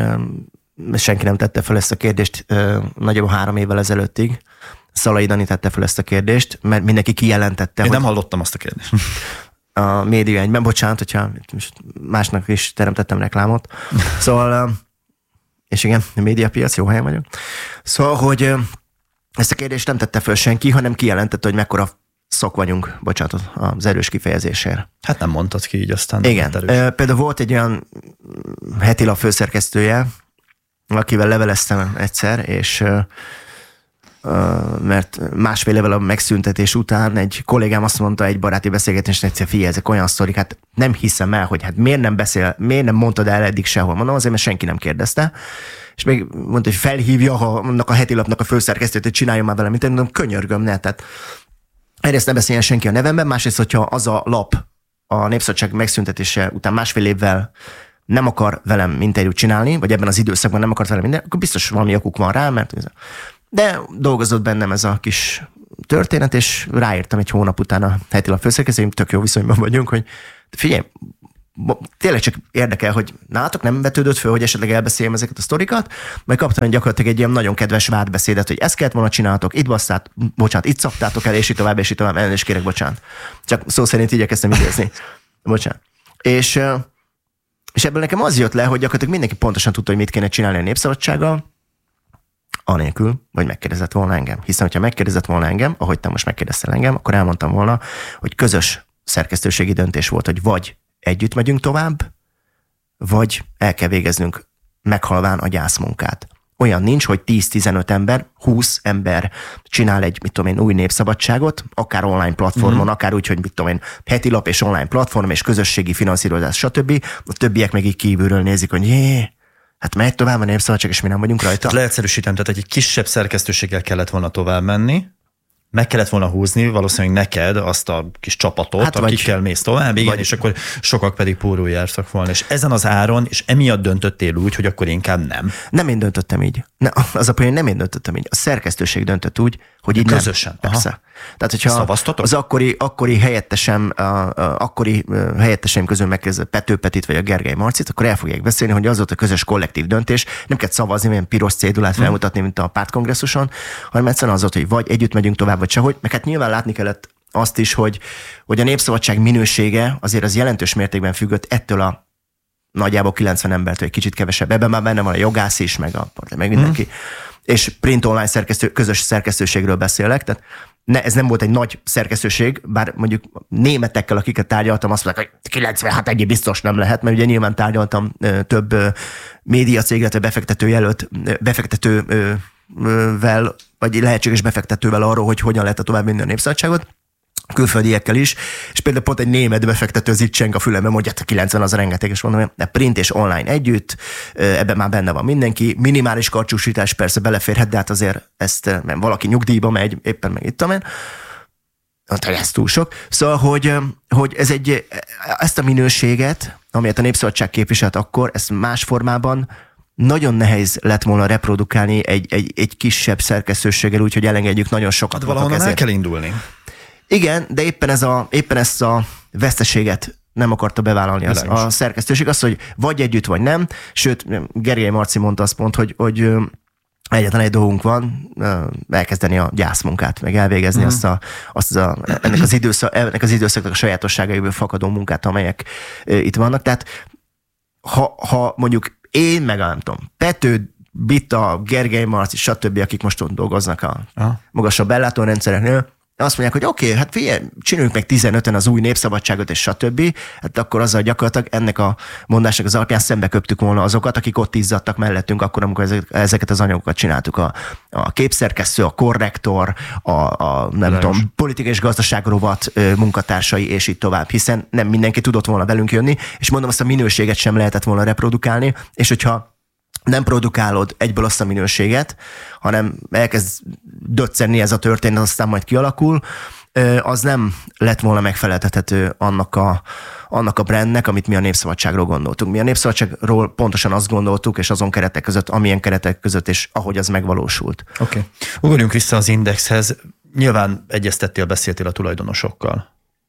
uh, senki nem tette fel ezt a kérdést uh, nagyobb három évvel ezelőttig. Szalai Dani tette fel ezt a kérdést, mert mindenki kijelentette. Én hogy nem hallottam azt a kérdést. A média egyben, bocsánat, hogyha másnak is teremtettem reklámot. Szóval, és igen, a médiapiac, jó helyen vagyok. Szóval, hogy ezt a kérdést nem tette föl senki, hanem kijelentette, hogy mekkora szok vagyunk, bocsánat, az erős kifejezésért. Hát nem mondtad ki így aztán. Igen. Például volt egy olyan heti lap főszerkesztője, akivel leveleztem egyszer, és mert másfél évvel a megszüntetés után egy kollégám azt mondta egy baráti beszélgetésnél, egyszer figyelj, ezek olyan sztorik, hát nem hiszem el, hogy hát miért nem beszél, miért nem mondtad el eddig sehol. Mondom, azért, mert senki nem kérdezte. És még mondta, hogy felhívja annak a heti lapnak a főszerkesztőt, hogy csináljon már vele, mint én mondom, könyörgöm, ne. Tehát egyrészt ne beszéljen senki a nevemben, másrészt, hogyha az a lap a Népszabadság megszüntetése után másfél évvel nem akar velem interjút csinálni, vagy ebben az időszakban nem akart velem minden, akkor biztos valami okuk van rá, mert de dolgozott bennem ez a kis történet, és ráírtam egy hónap után a heti lap főszerkesztőjén, tök jó viszonyban vagyunk, hogy figyelj, tényleg csak érdekel, hogy nálatok nem vetődött föl, hogy esetleg elbeszéljem ezeket a sztorikat, majd kaptam gyakorlatilag egy ilyen nagyon kedves vádbeszédet, hogy ezt kellett volna csináltok, itt basszát, bocsánat, itt szaptátok el, és itt tovább, és itt tovább, elnézést kérek, bocsánat. Csak szó szerint igyekeztem idézni. Bocsánat. És, és ebből nekem az jött le, hogy gyakorlatilag mindenki pontosan tudta, hogy mit kéne csinálni a Népszabadsággal, anélkül, vagy megkérdezett volna engem. Hiszen, hogyha megkérdezett volna engem, ahogy te most megkérdeztél engem, akkor elmondtam volna, hogy közös szerkesztőségi döntés volt, hogy vagy együtt megyünk tovább, vagy el kell végeznünk meghalván a gyászmunkát. Olyan nincs, hogy tíz-tizenöt ember, húsz ember csinál egy, mit tudom én, új Népszabadságot, akár online platformon, mm. akár úgy, hogy mit tudom én, heti lap és online platform, és közösségi finanszírozás, stb. A többiek meg így kívülről nézik, hogy jé, hát megy tovább a Népszabadság, és mi nem vagyunk rajta. Leegyszerűsítem, tehát egy kisebb szerkesztőséggel kellett volna tovább menni, meg kellett volna húzni valószínűleg neked azt a kis csapatot, hát akikkel mész tovább, igen, vagy, és akkor sokak pedig pórul jártak volna. És ezen az áron, és emiatt döntöttél úgy, hogy akkor inkább nem. Nem én döntöttem így. Ne, az a poén, nem én döntöttem így. A szerkesztőség döntött úgy, hogy így közösen. Nem. Persze. Tehát, hogyha szavaztatok? Az akkori, akkori helyettesem, a, a, akkori helyettesem közül megkérdezett Pető Petit vagy a Gergely Marcit, akkor el fogják beszélni, hogy az volt a közös kollektív döntés. Nem kell szavazni, milyen piros cédulát felmutatni, mint a pártkongresszuson, hanem egyszerűen az volt, hogy vagy együtt megyünk tovább, vagy sehogy. Meg hát nyilván látni kellett azt is, hogy, hogy a Népszabadság minősége azért az jelentős mértékben függött ettől a nagyjából kilencven embertől, egy kicsit kevesebb. Ebben már benne van a jogász is, meg, a, meg mindenki. Mm. És print online szerkesztő, közös szerkesztőségről beszélek, tehát ne, ez nem volt egy nagy szerkesztőség, bár mondjuk németekkel, akiket tárgyaltam, azt mondták, hogy kilencvenhat egyéb biztos nem lehet, mert ugye nyilván tárgyaltam több médiacégre, befektető jelölt, befektetővel, vagy lehetséges befektetővel arról, hogy hogyan lehet a tovább vinni a Népszabadságot. külföldiekkel is, és például pont egy német befektető az itt cseng a fülembe, mondja, hogy kilencven az rengeteg, és mondom, hogy print és online együtt, ebben már benne van mindenki, minimális karcsúsítás persze beleférhet, de hát azért ezt, mert valaki nyugdíjba megy, éppen meg itt amely, hát ez túl sok. Szóval, hogy, hogy ez egy, ezt a minőséget, amelyet a Népszabadság képviselt akkor, ezt más formában nagyon nehéz lett volna reprodukálni egy, egy, egy kisebb szerkesztőséggel, úgyhogy elengedjük nagyon sokat. Hát valahonnan el kell indulni. Igen, de éppen, ez a, éppen ezt a veszteséget nem akarta bevállalni az, a szerkesztőség. Az, hogy vagy együtt, vagy nem. Sőt, Gergely Marci mondta azt pont, hogy, hogy egyetlen egy dolgunk van, elkezdeni a gyászmunkát, meg elvégezni mm. azt a, azt a, ennek, az időszak, ennek az időszaknak a sajátosságaiből fakadó munkát, amelyek itt vannak. Tehát ha, ha mondjuk én, meg nem tudom, Pető, Bita, Gergely Marci, stb., akik most ott dolgoznak a ah. magasabb ellátórendszereknél, azt mondják, hogy oké, okay, hát figyelj, csináljunk meg tizenöten az új Népszabadságot, és stb. Hát akkor azzal gyakorlatilag ennek a mondásnak az alapján szembe köptük volna azokat, akik ott izzadtak mellettünk akkor, amikor ezeket az anyagokat csináltuk. A, a képszerkesztő, a korrektor, a, a nem Lajos. tudom, politikai és gazdaság rovat munkatársai, és így tovább, hiszen nem mindenki tudott volna velünk jönni, és mondom, azt a minőséget sem lehetett volna reprodukálni, és hogyha nem produkálod egyből azt a minőséget, hanem elkezd döccenni ez a történet, aztán majd kialakul, az nem lett volna megfeleltethető annak a, annak a brandnek, amit mi a Népszabadságról gondoltunk. Mi a Népszabadságról pontosan azt gondoltuk, és azon keretek között, amilyen keretek között, és ahogy az megvalósult. Oké. Okay. Ugorjunk vissza az Indexhez. Nyilván egyeztettél, beszéltél a tulajdonosokkal.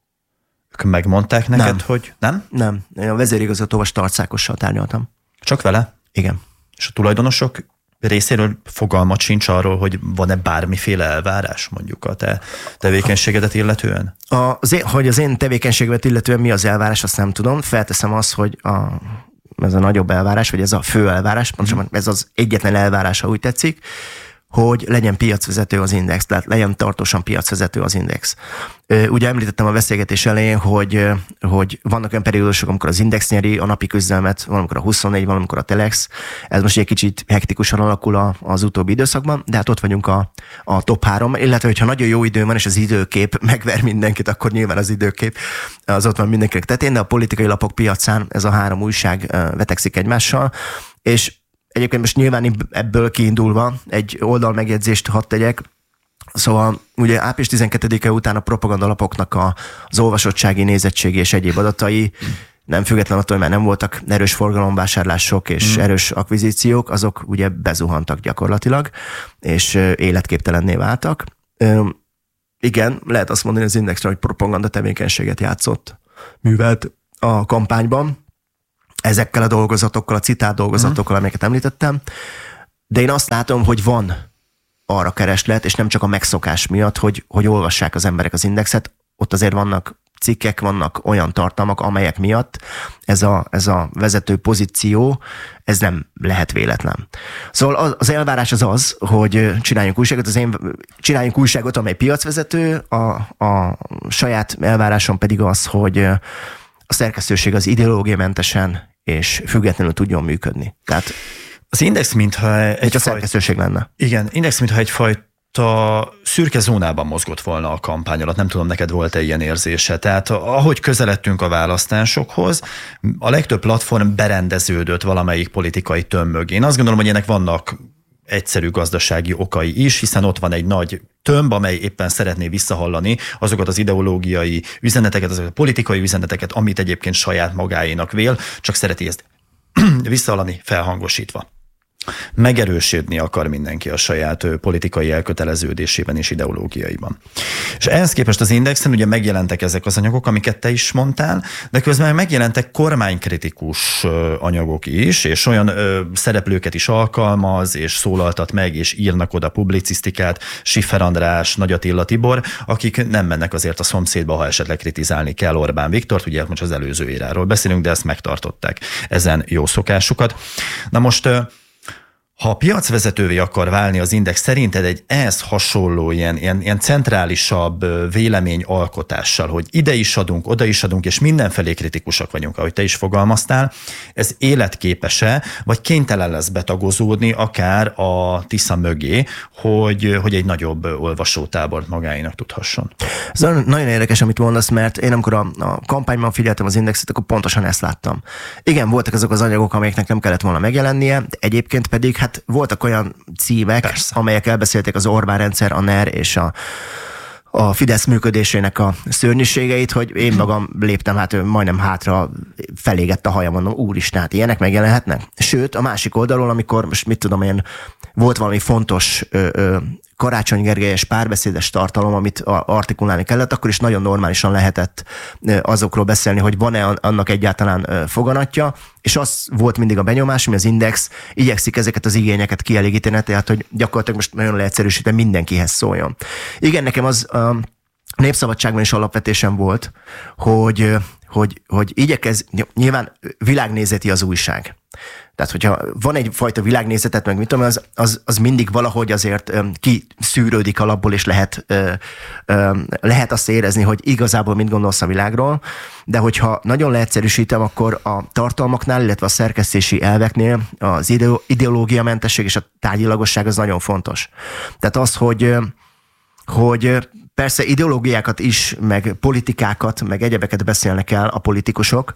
Ők megmondták neked, nem. hogy nem? Nem. Én a vezérigazgatóval Starcákossal tárgyaltam. Csak vele? Igen. És a tulajdonosok részéről fogalmat sincs arról, hogy van-e bármiféle elvárás mondjuk a te tevékenységedet illetően? A, az én, hogy az én tevékenységemet illetően mi az elvárás, azt nem tudom. Felteszem azt, hogy a, ez a nagyobb elvárás, vagy ez a fő elvárás, pontosan ez az egyetlen elvárás, ha úgy tetszik, hogy legyen piacvezető az Index, tehát legyen tartósan piacvezető az Index. Ugye említettem a beszélgetés elején, hogy, hogy vannak olyan periódusok, amikor az Index nyeri a napi küzdelmet, valamikor a huszonnégy, valamikor a Telex. Ez most egy kicsit hektikusan alakul az utóbbi időszakban, de hát ott vagyunk a, a top három, illetve hogyha nagyon jó idő van, és az időkép megver mindenkit, akkor nyilván az időkép az ott van mindenkinek tetén, de a politikai lapok piacán ez a három újság vetekszik egymással, és egyébként most nyilván ebből kiindulva egy oldalmegjegyzést hadd tegyek. Szóval ugye április tizenkettedike után a propagandalapoknak a, az olvasottsági, nézettségi és egyéb adatai, nem független attól, mert nem voltak erős forgalomvásárlások és mm. erős akvizíciók, azok ugye bezuhantak gyakorlatilag, és életképtelenné váltak. Üm, igen, lehet azt mondani az Indexre, hogy propaganda tevékenységet játszott, művelt a kampányban, ezekkel a dolgozatokkal, a citált dolgozatokkal, amelyeket említettem, de én azt látom, hogy van arra kereslet, és nem csak a megszokás miatt, hogy, hogy olvassák az emberek az Indexet, ott azért vannak cikkek, vannak olyan tartalmak, amelyek miatt ez a, ez a vezető pozíció, ez nem lehet véletlen. Szóval az elvárás az az, hogy csináljunk újságot, az én, csináljunk újságot, amely piacvezető, a, a saját elvárásom pedig az, hogy a szerkesztőség az ideológiamentesen és függetlenül tudjon működni. Tehát az Index mintha egy a szerkesztőség lenne. Igen, Index mintha egyfajta szürke zónában mozgott volna a kampány alatt. Nem tudom, neked volt-e ilyen érzése. Tehát ahogy közeledtünk a választásokhoz, a legtöbb platform berendeződött valamelyik politikai töm mögé. Én azt gondolom, hogy ennek vannak egyszerű gazdasági okai is, hiszen ott van egy nagy tömb, amely éppen szeretné visszahallani azokat az ideológiai üzeneteket, azokat a politikai üzeneteket, amit egyébként saját magáénak vél, csak szereti ezt visszahallani felhangosítva. Megerősödni akar mindenki a saját politikai elköteleződésében és ideológiaiban. És ehhez képest az Indexen ugye megjelentek ezek az anyagok, amiket te is mondtál, de közben megjelentek kormánykritikus anyagok is, és olyan ö, szereplőket is alkalmaz, és szólaltat meg, és írnak oda publicisztikát, Schiffer András, Nagy Attila Tibor, akik nem mennek azért a szomszédba, ha esetleg kritizálni kell Orbán Viktort, ugye most az előző éráról beszélünk, de ezt megtartották, ezen jó szokásukat. Na most Ha a piacvezetővé akar válni az Index, szerinted egy ehhez hasonló ilyen, ilyen, ilyen centrálisabb véleményalkotással, hogy ide is adunk, oda is adunk, és mindenfelé kritikusak vagyunk, ahogy te is fogalmaztál, ez életképes-e, vagy kénytelen lesz betagozódni akár a Tisza mögé, hogy, hogy egy nagyobb olvasótábort magáénak tudhasson? Ez nagyon érdekes, amit mondasz, mert én amikor a, a kampányban figyeltem az Indexet, akkor pontosan ezt láttam. Igen, voltak azok az anyagok, amelyeknek nem kellett volna megjelennie, de egyébként pedig hát voltak olyan címek, persze, amelyek elbeszélték az Orbán rendszer, a NER és a, a Fidesz működésének a szörnyűségeit, hogy én magam léptem, hát majdnem hátra felégett a hajam, mondom, úristen, hát ilyenek megjelenhetnek. Sőt, a másik oldalról, amikor most mit tudom én, volt valami fontos ö, ö, Karácsony Gergelyes párbeszédes tartalom, amit artikulálni kellett, akkor is nagyon normálisan lehetett azokról beszélni, hogy van-e annak egyáltalán foganatja, és az volt mindig a benyomás, hogy az Index igyekszik ezeket az igényeket kielégíteni, tehát hogy gyakorlatilag most nagyon leegyszerűsítve mindenkihez szóljon. Igen, nekem az a Népszabadságban is alapvetésen volt, hogy, hogy, hogy igyekez, nyilván világnézeti az újság. Tehát, hogyha van egyfajta világnézetet, meg mit tudom, az, az, az mindig valahogy azért kiszűrődik alapból, és lehet, ö, ö, lehet azt érezni, hogy igazából mit gondolsz a világról, de hogyha nagyon leegyszerűsítem, akkor a tartalmaknál, illetve a szerkesztési elveknél az ideológiamentesség és a tárgyilagosság az nagyon fontos. Tehát az, hogy, hogy persze ideológiákat is, meg politikákat, meg egyebeket beszélnek el a politikusok,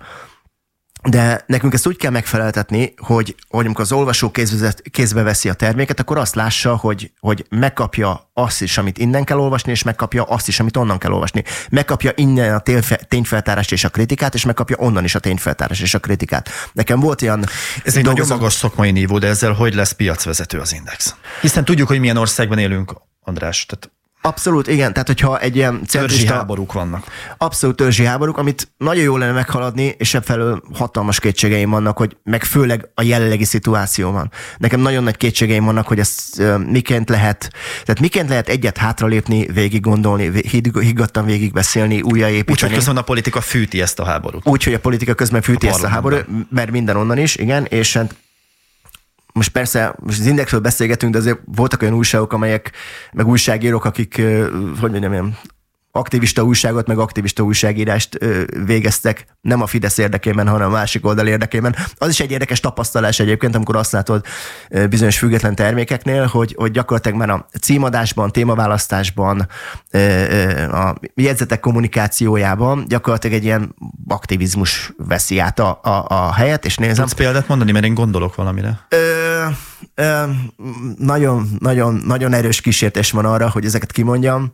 de nekünk ezt úgy kell megfeleltetni, hogy, hogy amikor az olvasó kézbe, kézbe veszi a terméket, akkor azt lássa, hogy, hogy megkapja azt is, amit innen kell olvasni, és megkapja azt is, amit onnan kell olvasni. Megkapja innen a tényfeltárást és a kritikát, és megkapja onnan is a tényfeltárást és a kritikát. Nekem volt ilyen... Ez egy nagyon magas szakmai nívó, de ezzel hogy lesz piacvezető az Index? Hiszen tudjuk, hogy milyen országban élünk, András, tehát... Abszolút, igen. Tehát, hogyha egy ilyen törzsi háborúk vannak. Abszolút törzsi háborúk, amit nagyon jó lenne meghaladni, és ebből hatalmas kétségeim vannak, hogy meg főleg a jelenlegi szituációban. Nekem nagyon nagy kétségeim vannak, hogy ezt uh, miként lehet, tehát miként lehet egyet hátralépni, végig gondolni, higgadtan végig beszélni, újjáépíteni. Úgyhogy közben a politika fűti ezt a háborút. Úgyhogy a politika közben fűti a ezt a háborút, mert minden onnan is, igen, és most persze, most az Indexről beszélgetünk, de azért voltak olyan újságok, amelyek, meg újságírók, akik, hogy mondjam, ilyen aktivista újságot, meg aktivista újságírást végeztek, nem a Fidesz érdekében, hanem a másik oldal érdekében. Az is egy érdekes tapasztalás egyébként, amikor azt látod bizonyos független termékeknél, hogy, hogy gyakorlatilag már a címadásban, témaválasztásban, a jegyzetek kommunikációjában gyakorlatilag egy ilyen aktivizmus veszi át a, a, a helyet, és nézem. Tudsz példát mondani, mert én gondolok valamire? Ö, ö, nagyon, nagyon, nagyon erős kísértés van arra, hogy ezeket kimondjam.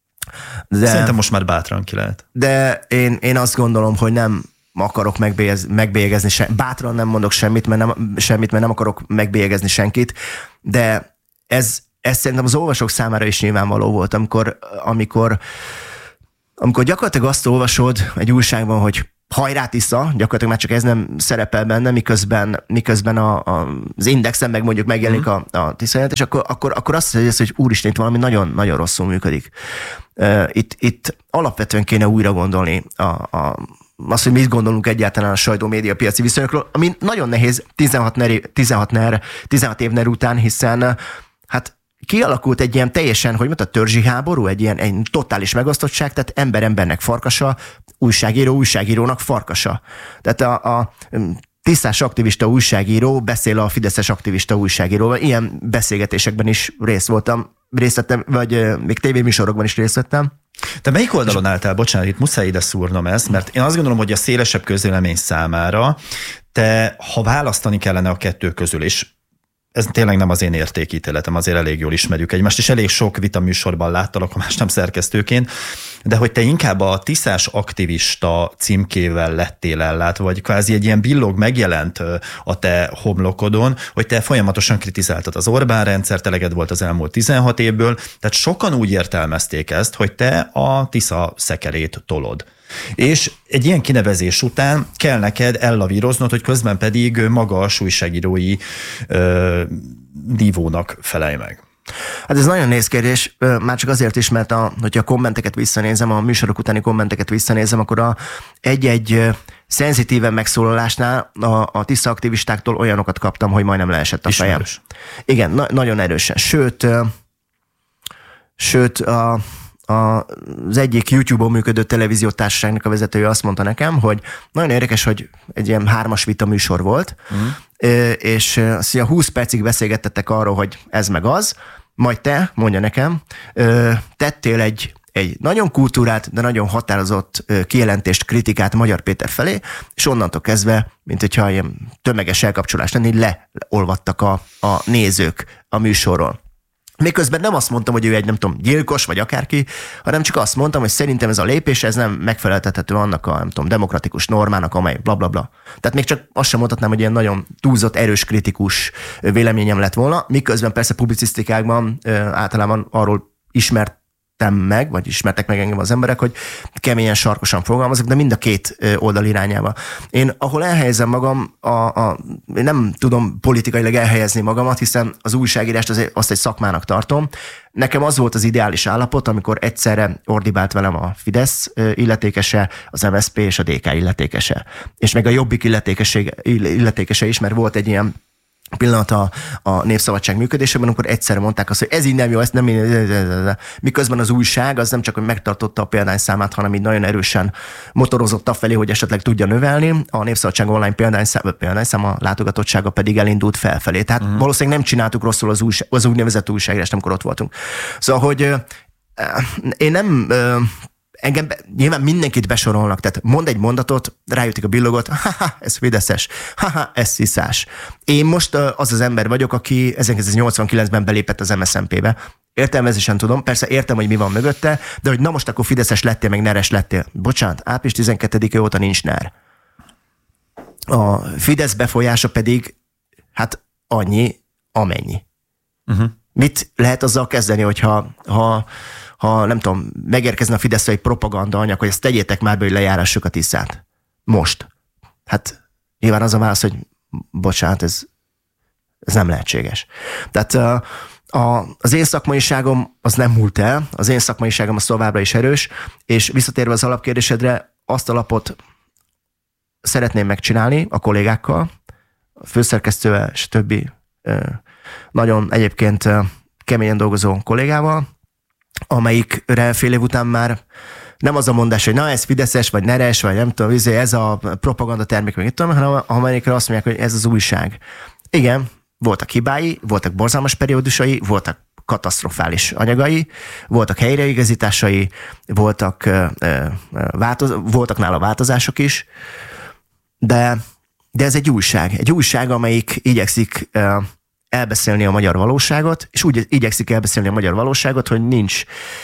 De, szerintem most már bátran ki lehet. De én, én azt gondolom, hogy nem akarok megbélyegezni, se, bátran nem mondok semmit mert, nem, semmit, mert nem akarok megbélyegezni senkit, de ez, ez szerintem az olvasók számára is nyilvánvaló volt, amikor, amikor, amikor gyakorlatilag azt olvasod egy újságban, hogy hajrá Tisza, gyakorlatilag már csak ez nem szerepel benne, miközben, miközben a, a, az Indexen meg mondjuk megjelenik mm. a, a Tisza jelentés, akkor, akkor, akkor azt mondja, hogy úristen, itt valami nagyon, nagyon rosszul működik. Uh, itt, itt alapvetően kéne újra gondolni a, a, azt, hogy mit gondolunk egyáltalán a sajtó-média piaci viszonyokról, ami nagyon nehéz tizenhat, ner, tizenhat, ner, tizenhat év ner után, hiszen hát kialakult egy ilyen teljesen, hogy mondta, törzsi háború, egy ilyen egy totális megosztottság, tehát ember embernek farkasa, újságíró újságírónak farkasa. Tehát a, a tisztás aktivista újságíró beszél a fideszes aktivista újságíróval. Ilyen beszélgetésekben is részt voltam, részt vettem, vagy még tévéműsorokban is részt vettem. Te melyik oldalon álltál? Bocsánat, itt muszáj ide szúrnom ezt, mert én azt gondolom, hogy a szélesebb közvélemény számára te, ha választani kellene a kettő közül, és ez tényleg nem az én értékítéletem, azért elég jól ismerjük egymást, és elég sok vita műsorban láttalak, ha más nem szerkesztőként, de hogy te inkább a tiszás aktivista címkével lettél ellátva, vagy kvázi egy ilyen billog megjelent a te homlokodon, hogy te folyamatosan kritizáltad az Orbán rendszert, eleged volt az elmúlt tizenhat évből, tehát sokan úgy értelmezték ezt, hogy te a Tisza szekerét tolod. És egy ilyen kinevezés után kell neked ellavíroznod, hogy közben pedig magas újságírói ö, nívónak felelj meg. Hát ez nagyon nehéz kérdés, már csak azért is, mert a, hogyha a kommenteket visszanézem, a műsorok utáni kommenteket visszanézem, akkor a egy-egy szenzitíven megszólalásnál a, a Tisza aktivistáktól olyanokat kaptam, hogy majdnem leesett a fejem. Igen, na, nagyon erősen. Sőt, sőt a, a, az egyik YouTube-on működő televíziótársaságnak a vezetője azt mondta nekem, hogy nagyon érdekes, hogy egy ilyen hármas vita műsor volt, mm. és azt húsz percig beszélgettettek arról, hogy ez meg az, majd te, mondja nekem, tettél egy egy nagyon kultúrát, de nagyon határozott kijelentést, kritikát Magyar Péter felé, és onnantól kezdve, mint hogyha ilyen tömeges elkapcsolás lenni, leolvadtak a, a nézők a műsorról. Miközben nem azt mondtam, hogy ő egy, nem tudom, gyilkos, vagy akárki, hanem csak azt mondtam, hogy szerintem ez a lépés, ez nem megfeleltethető annak a, nem tudom, demokratikus normának, amely blablabla. Bla, bla. Tehát még csak azt sem mondhatnám, hogy ilyen nagyon túlzott, erős, kritikus véleményem lett volna, miközben persze publicisztikákban általában arról ismert meg, vagy ismertek meg engem az emberek, hogy keményen, sarkosan fogalmazok, de mind a két oldal irányába. Én, ahol elhelyezem magam, a, a, én nem tudom politikailag elhelyezni magamat, hiszen az újságírást az, azt egy szakmának tartom. Nekem az volt az ideális állapot, amikor egyszerre ordibált velem a Fidesz illetékese, az em es zé pé és a dé ká illetékese. És meg a Jobbik illetékese is, mert volt egy ilyen pillanat a, a Népszabadság működésében, amikor egyszerre mondták azt, hogy ez így nem jó, ezt nem így, miközben az újság az nem csak, hogy megtartotta a példányszámát, hanem így nagyon erősen motorozott afelé, hogy esetleg tudja növelni. A Népszabadság online példányszám, példányszám a látogatottsága pedig elindult felfelé. Tehát uh-huh. valószínűleg nem csináltuk rosszul az, újság, az úgynevezett újságírást, amikor ott voltunk. Szóval, hogy én nem... Engem be, nyilván mindenkit besorolnak, tehát mond egy mondatot, rájöttik a billogot, haha, ez fideszes, haha, ez sziszás. Én most az az ember vagyok, aki ezerkilencszáznyolcvankilencben belépett az em es zé em pé-be. Értelmezésen tudom, persze értem, hogy mi van mögötte, de hogy na most akkor fideszes lettél, meg neres lettél. Bocsánat, április tizenkettedike óta nincs ner. A Fidesz befolyása pedig, hát annyi, amennyi. Uh-huh. Mit lehet azzal kezdeni, hogyha ha, ha nem tudom, megérkezne a Fidesz egy propaganda anyag, hogy ezt tegyétek már be, hogy lejárassuk a Tiszát. Most. Hát nyilván az a válasz, hogy bocsánat, ez, ez nem lehetséges. Tehát a, az én szakmaiságom az nem múlt el, az én szakmaiságom az továbbra is erős, és visszatérve az alapkérdésedre, azt a lapot szeretném megcsinálni a kollégákkal, a főszerkesztővel és többi nagyon egyébként keményen dolgozó kollégával, amelyikre fél év után már nem az a mondás, hogy na ez fideszes, vagy neres, vagy nem tudom, ez a propaganda termék, meg tudom, hanem amelyikre azt mondják, hogy ez az újság. Igen, voltak hibái, voltak borzalmas periódusai, voltak katasztrofális anyagai, voltak helyreigazításai, voltak, változ, voltak nála változások is, de, de ez egy újság. Egy újság, amelyik igyekszik elbeszélni a magyar valóságot, és úgy igyekszik elbeszélni a magyar valóságot, hogy nincs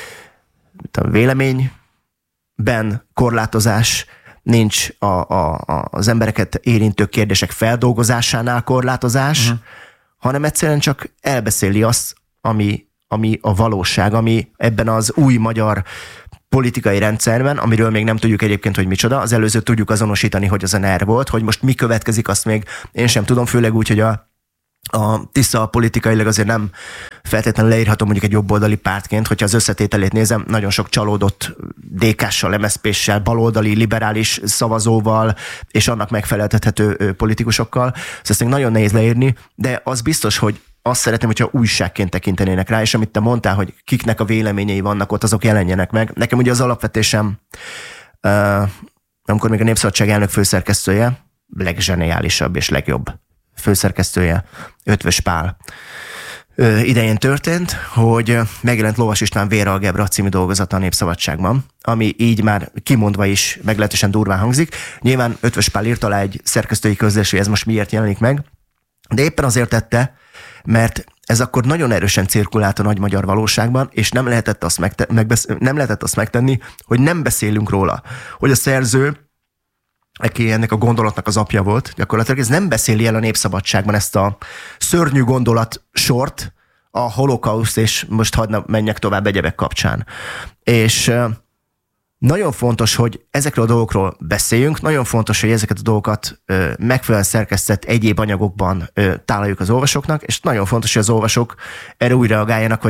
a véleményben korlátozás, nincs a, a, az embereket érintő kérdések feldolgozásánál korlátozás, uh-huh. hanem egyszerűen csak elbeszéli azt, ami, ami a valóság, ami ebben az új magyar politikai rendszerben, amiről még nem tudjuk egyébként, hogy micsoda, az előzőt tudjuk azonosítani, hogy az a NER volt, hogy most mi következik, azt még én sem tudom, főleg úgy, hogy a A Tisza politikailag azért nem feltétlenül leírható mondjuk egy jobboldali pártként, hogyha az összetételét nézem, nagyon sok csalódott dé ká-ssal, em es zé pé-ssel, baloldali, liberális szavazóval és annak megfeleltethető politikusokkal. Ezt még nagyon nehéz leírni, de az biztos, hogy azt szeretném, hogyha újságként tekintenének rá, és amit te mondtál, hogy kiknek a véleményei vannak ott, azok jelenjenek meg. Nekem ugye az alapvetésem, amikor még a Népszabadság elnök főszerkesztője, legzseniálisabb és legjobb főszerkesztője, Ötvös Pál idején történt, hogy megjelent Lovas István Véralgebra című dolgozata a Népszabadságban, ami így már kimondva is meglehetősen durván hangzik. Nyilván Ötvös Pál írt alá egy szerkesztői közlés, hogy ez most miért jelenik meg, de éppen azért tette, mert ez akkor nagyon erősen cirkulált a nagy magyar valóságban, és nem lehetett azt, megte- megbesz- nem lehetett azt megtenni, hogy nem beszélünk róla. Hogy a szerző, aki ennek a gondolatnak az apja volt, gyakorlatilag ez nem beszéli el a Népszabadságban ezt a szörnyű gondolat sort, a holokauszt, és most hadd menjek tovább egyebek kapcsán. És nagyon fontos, hogy ezekről a dolgokról beszéljünk, nagyon fontos, hogy ezeket a dolgokat megfelelően szerkesztett egyéb anyagokban tálaljuk az olvasóknak, és nagyon fontos, hogy az olvasók erre úgy reagáljanak, hogy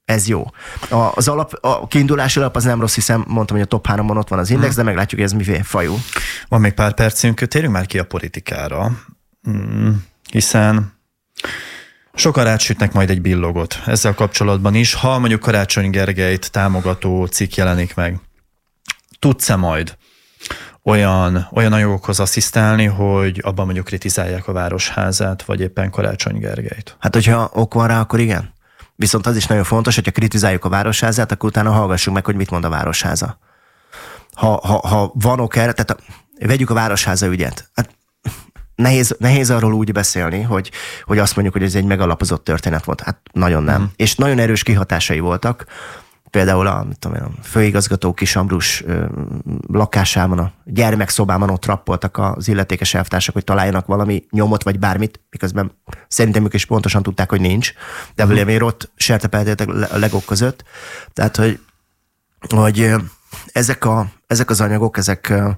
ez jó. Az alap, a kiindulási alap az nem rossz, hiszen mondtam, hogy a top háromban ott van az index, hmm. de meglátjuk, hogy ez mivé fajú. Van még pár percünk, térjünk már ki a politikára, hmm. hiszen sokan rátsütnek majd egy billogot ezzel kapcsolatban is. Ha mondjuk Karácsony Gergelyt támogató cikk jelenik meg, tudsz-e majd olyan, olyan anyagokhoz asszisztálni, hogy abban mondjuk kritizálják a Városházát, vagy éppen Karácsony Gergelyt? Hát, hogyha ok van rá, akkor igen. Viszont az is nagyon fontos, hogyha kritizáljuk a Városházát, akkor utána hallgassuk meg, hogy mit mond a Városháza. Ha, ha, ha van ok erre, tehát a, vegyük a Városháza ügyet. Hát nehéz, nehéz arról úgy beszélni, hogy, hogy azt mondjuk, hogy ez egy megalapozott történet volt. Hát nagyon nem. Mm. És nagyon erős kihatásai voltak. Például a, mit tudom én, a főigazgató Kis Ambrus ö, lakásában, a gyermekszobában ott rappoltak az illetékes elvtársak, hogy találjanak valami nyomot vagy bármit, miközben szerintem ők is pontosan tudták, hogy nincs, de mm. valamiért ott sertepeltétek a legok között. Tehát, hogy, hogy ezek, a, ezek az anyagok, ezek ö,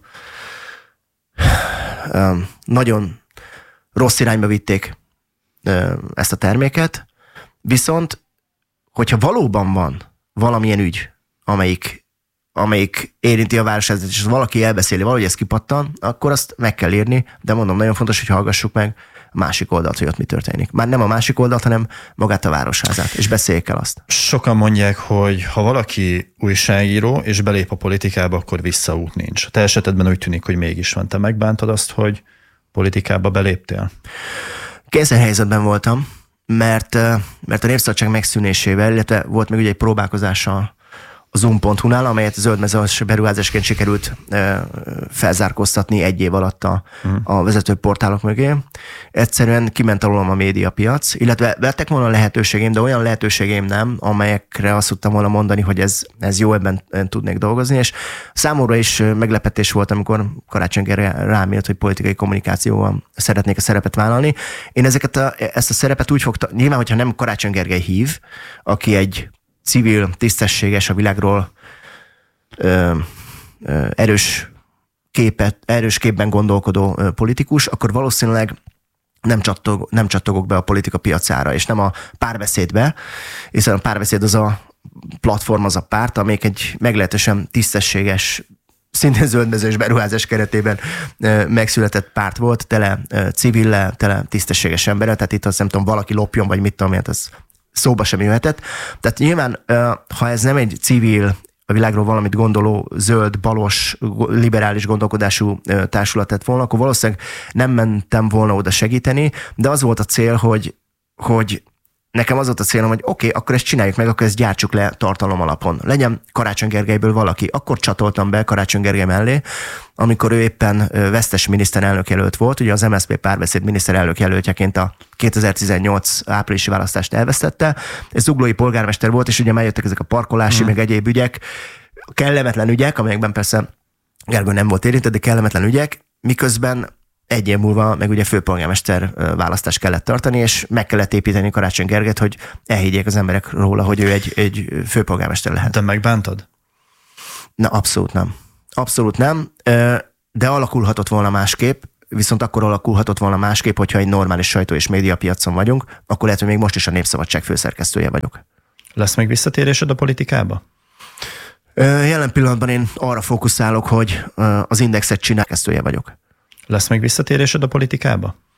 ö, nagyon rossz irányba vitték ö, ezt a terméket, viszont hogyha valóban van valamilyen ügy, amelyik, amelyik érinti a Városházat, és valaki elbeszéli, valahogy ez kipattan, akkor azt meg kell írni, de mondom, nagyon fontos, hogy hallgassuk meg a másik oldalt, hogy ott mi történik. Már nem a másik oldalt, hanem magát a Városházát, és beszéljék el azt. Sokan mondják, hogy ha valaki újságíró, és belép a politikába, akkor visszaút nincs. A te esetedben úgy tűnik, hogy mégis van. Te megbántad azt, hogy politikába beléptél? Kényszer helyzetben voltam, mert, mert a Népszabadság megszűnésével, illetve volt még ugye egy próbálkozás a zoom pont hu-nál, amelyet zöldmezős beruházásként sikerült felzárkóztatni egy év alatt a, a vezető portálok mögé. Egyszerűen kiment alólam a médiapiac, illetve vettek volna lehetőségém, de olyan lehetőségém nem, amelyekre azt tudtam volna mondani, hogy ez, ez jó, ebben tudnék dolgozni, és számomra is meglepetés volt, amikor Karácsony Gergely rám jött, hogy politikai kommunikációval szeretnék a szerepet vállalni. Én ezeket a, ezt a szerepet úgy fogtam, nyilván, hogyha nem Karácsony Gergely hív, aki egy civil, tisztességes, a világról ö, ö, erős, képet, erős képben gondolkodó ö, politikus, akkor valószínűleg nem, csattog, nem csattogok be a politika piacára, és nem a párbeszédbe, hiszen a párbeszéd az a platform, az a párt, amelyik egy meglehetősen tisztességes, szintén zöldmezős beruházás keretében ö, megszületett párt volt, tele ö, civillel, tele tisztességes emberrel, tehát itt azt nem tudom, valaki lopjon, vagy mit tudom, ez szóba sem jöhetett. Tehát nyilván, ha ez nem egy civil, a világról valamit gondoló, zöld, balos, liberális gondolkodású társulat lett volna, akkor valószínűleg nem mentem volna oda segíteni, de az volt a cél, hogy, hogy nekem az volt a célom, hogy oké, okay, akkor ezt csináljuk meg, akkor ezt gyártsuk le tartalom alapon. Legyen Karácsony Gergelyből valaki. Akkor csatoltam be Karácsony Gergely mellé, amikor ő éppen vesztes miniszterelnök jelölt volt, ugye az em es zé pé Párbeszéd miniszterelnök jelöltjeként a kétezer-tizennyolc áprilisi választást elvesztette. Ez zuglói polgármester volt, és ugye már jöttek ezek a parkolási, mm. meg egyéb ügyek, kellemetlen ügyek, amelyekben persze Gergő nem volt érintett, de kellemetlen ügyek, miközben egy év múlva meg ugye főpolgármester választást kellett tartani, és meg kellett építeni Karácsony Gergelyt, hogy elhiggyék az emberek róla, hogy ő egy, egy főpolgármester lehet. Te megbántad? Na, abszolút nem. Abszolút nem, de alakulhatott volna másképp, viszont akkor alakulhatott volna másképp, hogyha egy normális sajtó- és médiapiacon vagyunk, akkor lehet, hogy még most is a Népszabadság főszerkesztője vagyok. Lesz még visszatérésed a politikába? Jelen pillanatban én arra fókuszálok, hogy az Indexet csinálkesztője vagyok. Lesz még visszatérésed a politikába?